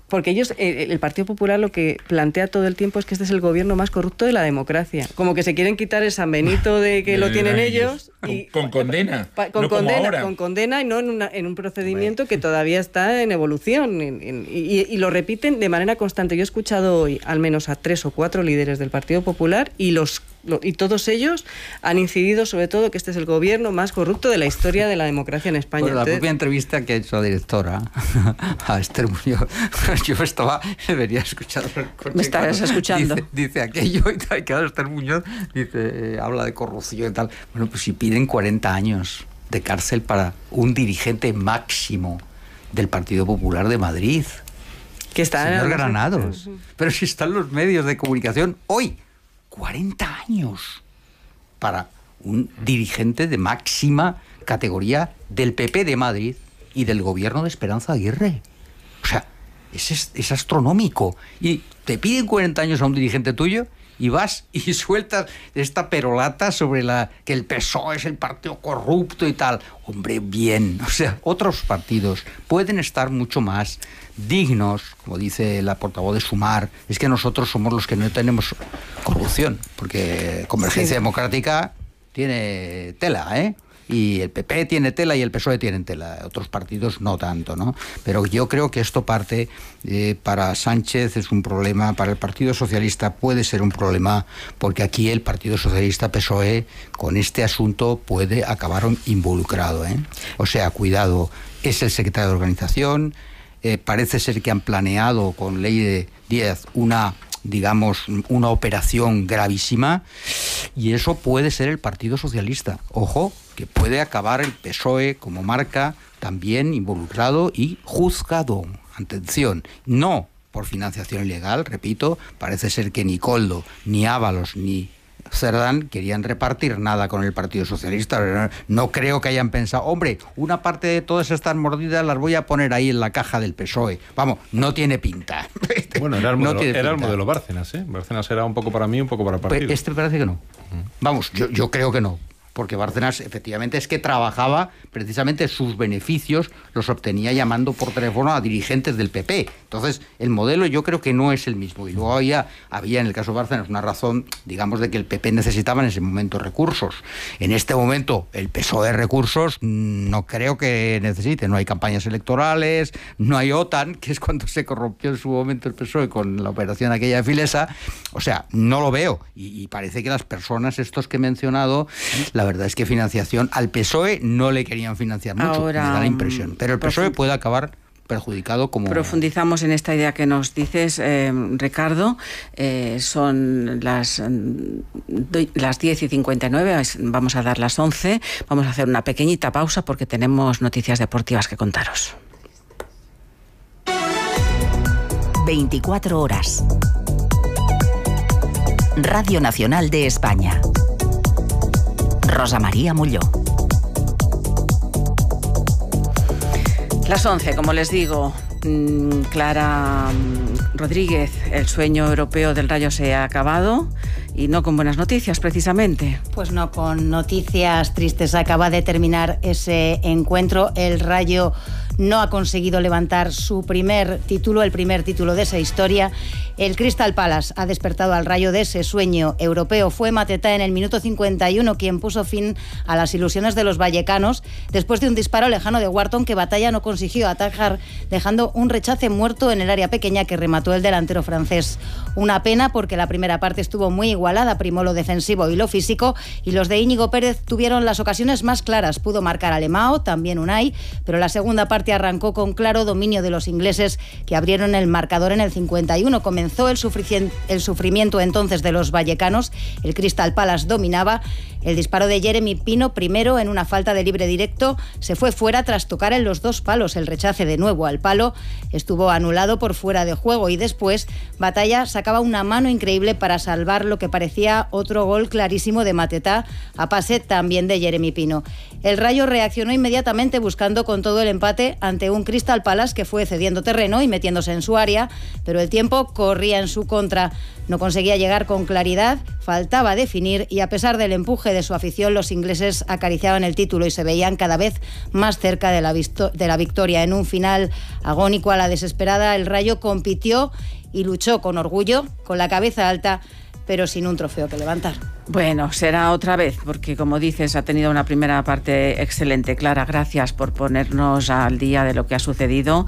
Porque ellos, el Partido Popular lo que plantea todo el tiempo es que este es el gobierno más corrupto de la democracia. Como que se quieren quitar el San Benito de que lo tienen ellos. Con condena. Con condena y no en un procedimiento que todavía está en evolución. Y lo repiten de manera constante. Yo he escuchado hoy al menos a 3 o 4 líderes del Partido Popular y todos ellos han incidido sobre todo que este es el gobierno más corrupto de la historia de la democracia en España. Bueno, la propia entrevista que ha hecho la directora a Esther Muñoz, yo venía escuchando el coche. Me estabas escuchando. Dice aquello y tal, que ahora Esther Muñoz habla de corrupción y tal. Bueno, pues si piden 40 años de cárcel para un dirigente máximo del Partido Popular de Madrid, que está señor Granados, pero si están los medios de comunicación hoy, 40 años para un dirigente de máxima categoría del PP de Madrid y del gobierno de Esperanza Aguirre. O sea, es astronómico. Y te piden 40 años a un dirigente tuyo y vas y sueltas esta perolata sobre que el PSOE es el partido corrupto y tal. Hombre, bien. O sea, otros partidos pueden estar mucho más dignos, como dice la portavoz de Sumar. Es que nosotros somos los que no tenemos corrupción, porque Convergencia Democrática tiene tela, ¿eh? Y el PP tiene tela y el PSOE tienen tela. Otros partidos no tanto, ¿no? Pero yo creo que esto parte, para Sánchez es un problema, para el Partido Socialista puede ser un problema, porque aquí el Partido Socialista PSOE con este asunto puede acabar involucrado, ¿eh? O sea, cuidado, es el secretario de organización, parece ser que han planeado con Ley de 10 una operación gravísima, y eso puede ser el Partido Socialista. Ojo, que puede acabar el PSOE como marca también involucrado y juzgado. Atención, no por financiación ilegal, repito, parece ser que ni Koldo, ni Ábalos, ni Cerdán querían repartir nada con el Partido Socialista. No creo que hayan pensado, hombre, una parte de todas estas mordidas las voy a poner ahí en la caja del PSOE. Vamos, no tiene pinta. Bueno, era el modelo Bárcenas, ¿eh? Bárcenas era un poco para mí, un poco para el partido. Este parece que no. Vamos, yo creo que no. Porque Bárcenas efectivamente es que trabajaba, precisamente sus beneficios los obtenía llamando por teléfono a dirigentes del PP. Entonces, el modelo yo creo que no es el mismo. Y luego había en el caso de Bárcenas una razón, digamos, de que el PP necesitaba en ese momento recursos. En este momento, el PSOE recursos no creo que necesite. No hay campañas electorales, no hay OTAN, que es cuando se corrompió en su momento el PSOE con la operación aquella de Filesa. O sea, no lo veo. Y parece que las personas estos que he mencionado, la verdad es que financiación al PSOE no le querían financiar mucho, ahora, me da la impresión. Pero el PSOE puede acabar perjudicado como... Profundizamos en esta idea que nos dices, Ricardo. Son las 10:59, vamos a dar las 11. Vamos a hacer una pequeñita pausa porque tenemos noticias deportivas que contaros. 24 horas. Radio Nacional de España. Rosa María Molló. Las 11, como les digo, Clara Rodríguez, el sueño europeo del Rayo se ha acabado y no con buenas noticias, precisamente. Pues no, con noticias tristes. Acaba de terminar ese encuentro. El Rayo no ha conseguido levantar su primer título, el primer título de esa historia. El Crystal Palace ha despertado al Rayo de ese sueño europeo. Fue Mateta en el minuto 51 quien puso fin a las ilusiones de los vallecanos después de un disparo lejano de Wharton que Batalla no consiguió atajar, dejando un rechace muerto en el área pequeña que remató el delantero francés. Una pena porque la primera parte estuvo muy igualada, primó lo defensivo y lo físico, y los de Íñigo Pérez tuvieron las ocasiones más claras. Pudo marcar Alemão, también Unai, pero la segunda parte arrancó con claro dominio de los ingleses, que abrieron el marcador en el 51. Comenzó el sufrimiento entonces de los vallecanos. El Crystal Palace dominaba. El disparo de Jeremy Pino, primero en una falta de libre directo, se fue fuera tras tocar en los 2 palos. El rechace de nuevo al palo estuvo anulado por fuera de juego, y después Batalla sacaba una mano increíble para salvar lo que parecía otro gol clarísimo de Mateta, a pase también de Jeremy Pino. El Rayo reaccionó inmediatamente buscando con todo el empate ante un Crystal Palace que fue cediendo terreno y metiéndose en su área, pero el tiempo corría en su contra. No conseguía llegar con claridad, faltaba definir y a pesar del empuje de su afición, los ingleses acariciaban el título y se veían cada vez más cerca de la victoria. En un final agónico a la desesperada, el Rayo compitió y luchó con orgullo, con la cabeza alta, pero sin un trofeo que levantar. Bueno, será otra vez, porque como dices, ha tenido una primera parte excelente. Clara, gracias por ponernos al día de lo que ha sucedido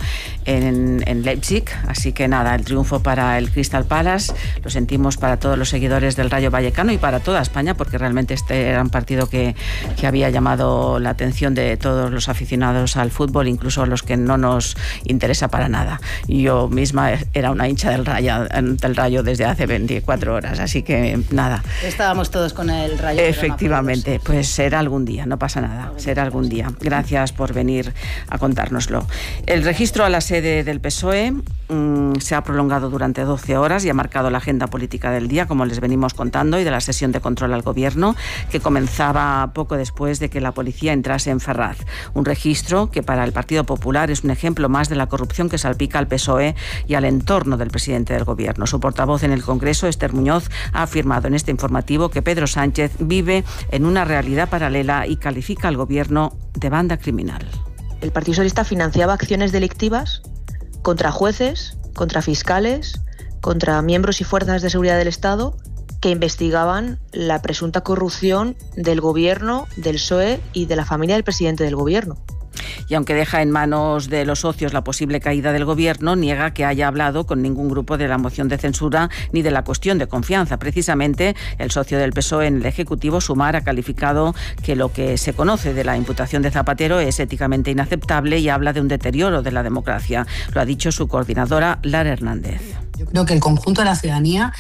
en Leipzig. Así que nada, el triunfo para el Crystal Palace, lo sentimos para todos los seguidores del Rayo Vallecano y para toda España, porque realmente este era un partido que había llamado la atención de todos los aficionados al fútbol, incluso los que no nos interesa para nada. Yo misma era una hincha del Rayo desde hace 24 horas, así que nada. Estábamos todos con el Rayo. Efectivamente, pues será algún día, no pasa nada, será algún día. Gracias por venir a contárnoslo. El registro a la sede del PSOE se ha prolongado durante 12 horas y ha marcado la agenda política del día, como les venimos contando, y de la sesión de control al gobierno, que comenzaba poco después de que la policía entrase en Ferraz. Un registro que para el Partido Popular es un ejemplo más de la corrupción que salpica al PSOE y al entorno del presidente del gobierno. Su portavoz en el Congreso, Esther Muñoz, ha afirmado en este informativo que Pedro Sánchez vive en una realidad paralela y califica al gobierno de banda criminal. El Partido Socialista financiaba acciones delictivas contra jueces, contra fiscales, contra miembros y fuerzas de seguridad del Estado que investigaban la presunta corrupción del gobierno, del PSOE y de la familia del presidente del gobierno. Y aunque deja en manos de los socios la posible caída del gobierno, niega que haya hablado con ningún grupo de la moción de censura ni de la cuestión de confianza. Precisamente, el socio del PSOE en el Ejecutivo, Sumar, ha calificado que lo que se conoce de la imputación de Zapatero es éticamente inaceptable y habla de un deterioro de la democracia. Lo ha dicho su coordinadora, Lara Hernández. Yo creo que el conjunto de la ciudadanía,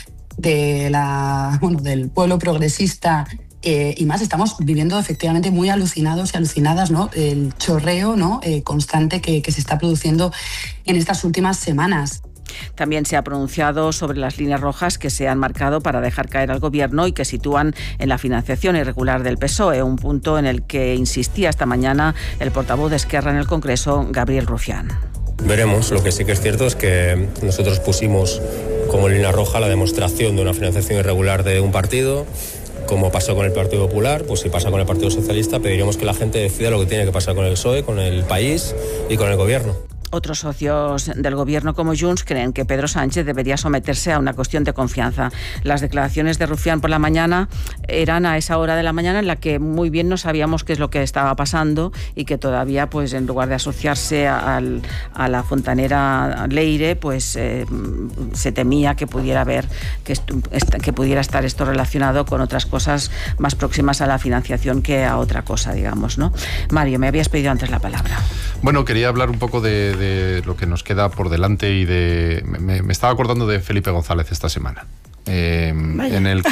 del pueblo progresista y más, estamos viviendo efectivamente muy alucinados y alucinadas, ¿no? El chorreo, ¿no? Constante que se está produciendo en estas últimas semanas. También se ha pronunciado sobre las líneas rojas que se han marcado para dejar caer al gobierno y que sitúan en la financiación irregular del PSOE, un punto en el que insistía esta mañana el portavoz de Esquerra en el Congreso, Gabriel Rufián. Veremos. Lo que sí que es cierto es que nosotros pusimos como línea roja la demostración de una financiación irregular de un partido. Como pasó con el Partido Popular, pues si pasa con el Partido Socialista, pediremos que la gente decida lo que tiene que pasar con el PSOE, con el país y con el gobierno. Otros socios del gobierno como Junts creen que Pedro Sánchez debería someterse a una cuestión de confianza. Las declaraciones de Rufián por la mañana eran a esa hora de la mañana en la que muy bien no sabíamos qué es lo que estaba pasando y que todavía, pues en lugar de asociarse a la fontanera Leire, pues se temía que pudiera haber que pudiera estar esto relacionado con otras cosas más próximas a la financiación que a otra cosa, digamos, ¿no? Mario, me habías pedido antes la palabra. Bueno, quería hablar un poco de lo que nos queda por delante y me estaba acordando de Felipe González esta semana, en el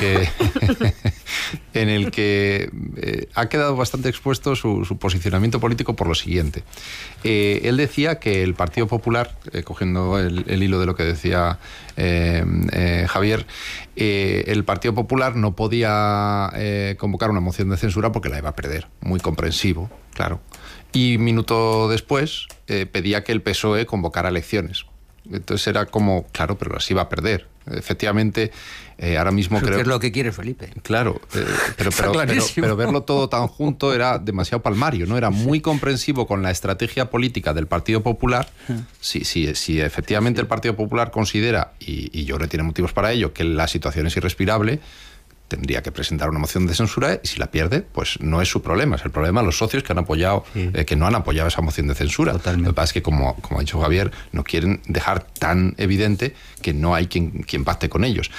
que ha quedado bastante expuesto su posicionamiento político por lo siguiente. Él decía que el Partido Popular, cogiendo el hilo de lo que decía Javier, el Partido Popular no podía convocar una moción de censura porque la iba a perder. Muy comprensivo, claro. Y minuto después pedía que el PSOE convocara elecciones. Entonces era como, claro, pero las iba a perder. Efectivamente, ahora mismo creo... ¿Qué es lo que quiere Felipe? Claro, pero verlo todo tan junto era demasiado palmario, ¿no? Era muy comprensivo con la estrategia política del Partido Popular. Si efectivamente el Partido Popular considera, y yo creo que tiene motivos para ello, que la situación es irrespirable, tendría que presentar una moción de censura y si la pierde, pues no es su problema, es el problema de los socios que han apoyado, que no han apoyado esa moción de censura. Totalmente. Lo que pasa es que, como ha dicho Javier, no quieren dejar tan evidente que no hay quien pacte con ellos.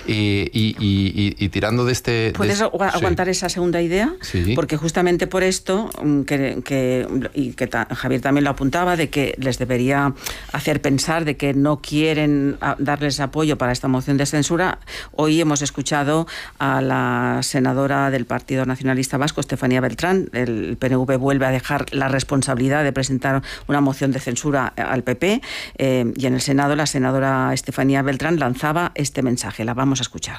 Y tirando de este... ¿Puedes aguantar esa segunda idea? Sí. Porque justamente por esto, que Javier también lo apuntaba, de que les debería hacer pensar de que no quieren darles apoyo para esta moción de censura. Hoy hemos escuchado a la senadora del Partido Nacionalista Vasco, Estefanía Beltrán. El PNV vuelve a dejar la responsabilidad de presentar una moción de censura al PP, y en el Senado la senadora Estefanía Beltrán lanzaba este mensaje. La vamos a escuchar.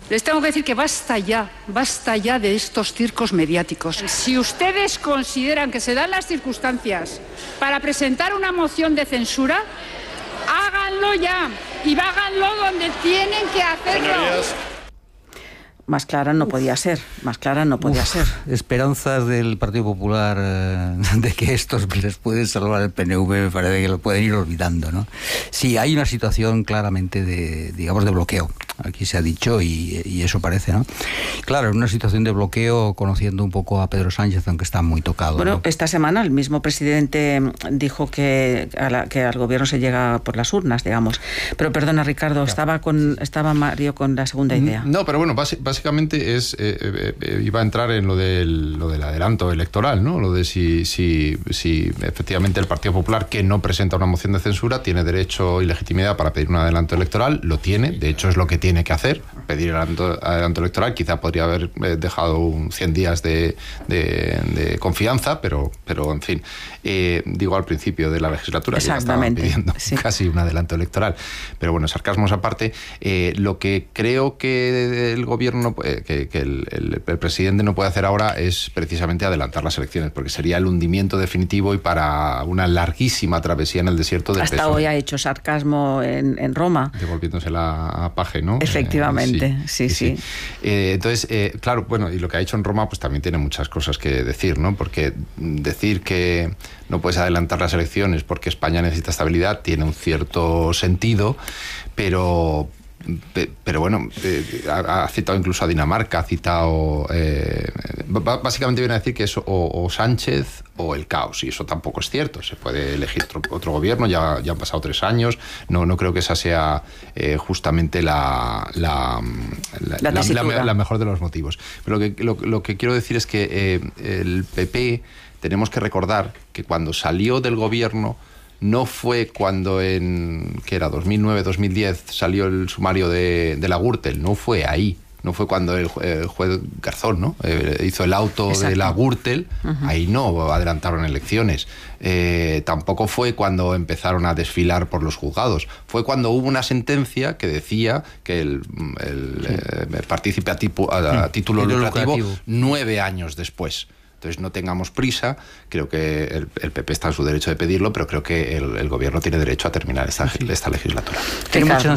Les tengo que decir que basta ya de estos circos mediáticos. Si ustedes consideran que se dan las circunstancias para presentar una moción de censura, háganlo ya y háganlo donde tienen que hacerlo. Señorías. Más clara no podía ser, Esperanzas del Partido Popular de que estos les pueden salvar el PNV, me parece que lo pueden ir olvidando, ¿no? Sí, hay una situación claramente de bloqueo, aquí se ha dicho, y eso parece, ¿no? Claro, en una situación de bloqueo, conociendo un poco a Pedro Sánchez, aunque está muy tocado. Bueno, ¿no? Esta semana el mismo presidente dijo que al gobierno se llega por las urnas, digamos. Pero perdona, Ricardo, estaba Mario con la segunda idea. No, pero bueno, básicamente iba a entrar en lo del adelanto electoral, ¿no? Lo de si efectivamente el Partido Popular, que no presenta una moción de censura, tiene derecho y legitimidad para pedir un adelanto electoral. Lo tiene, de hecho es lo que tiene que hacer, pedir el adelanto electoral. Quizá podría haber dejado 100 días de confianza, pero en fin, digo al principio de la legislatura que ya estaban pidiendo casi un adelanto electoral. Pero bueno, sarcasmos aparte, lo que creo que el gobierno, que el presidente no puede hacer ahora es precisamente adelantar las elecciones, porque sería el hundimiento definitivo y para una larguísima travesía en el desierto del PSOE. Hasta hoy ha hecho sarcasmo en Roma. Devolviéndosela a Paje, ¿no? Efectivamente, sí. Entonces, claro, bueno, y lo que ha hecho en Roma pues también tiene muchas cosas que decir, ¿no? Porque decir que no puedes adelantar las elecciones porque España necesita estabilidad tiene un cierto sentido, pero bueno, ha citado incluso a Dinamarca, ha citado... básicamente viene a decir que es o Sánchez o el caos, y eso tampoco es cierto. Se puede elegir otro gobierno, ya han pasado 3 años, no creo que esa sea justamente la mejor de los motivos. Pero lo que quiero decir es que el PP, tenemos que recordar que cuando salió del gobierno, no fue cuando que era 2009-2010 salió el sumario de la Gürtel, no fue ahí, no fue cuando el juez Garzón, ¿no? Hizo el auto de la Gürtel, ahí no adelantaron elecciones. Tampoco fue cuando empezaron a desfilar por los juzgados, fue cuando hubo una sentencia que decía que el partícipe a título lucrativo 9 años después. Entonces no tengamos prisa, creo que el PP está en su derecho de pedirlo, pero creo que el gobierno tiene derecho a terminar esta legislatura. Tiene mucha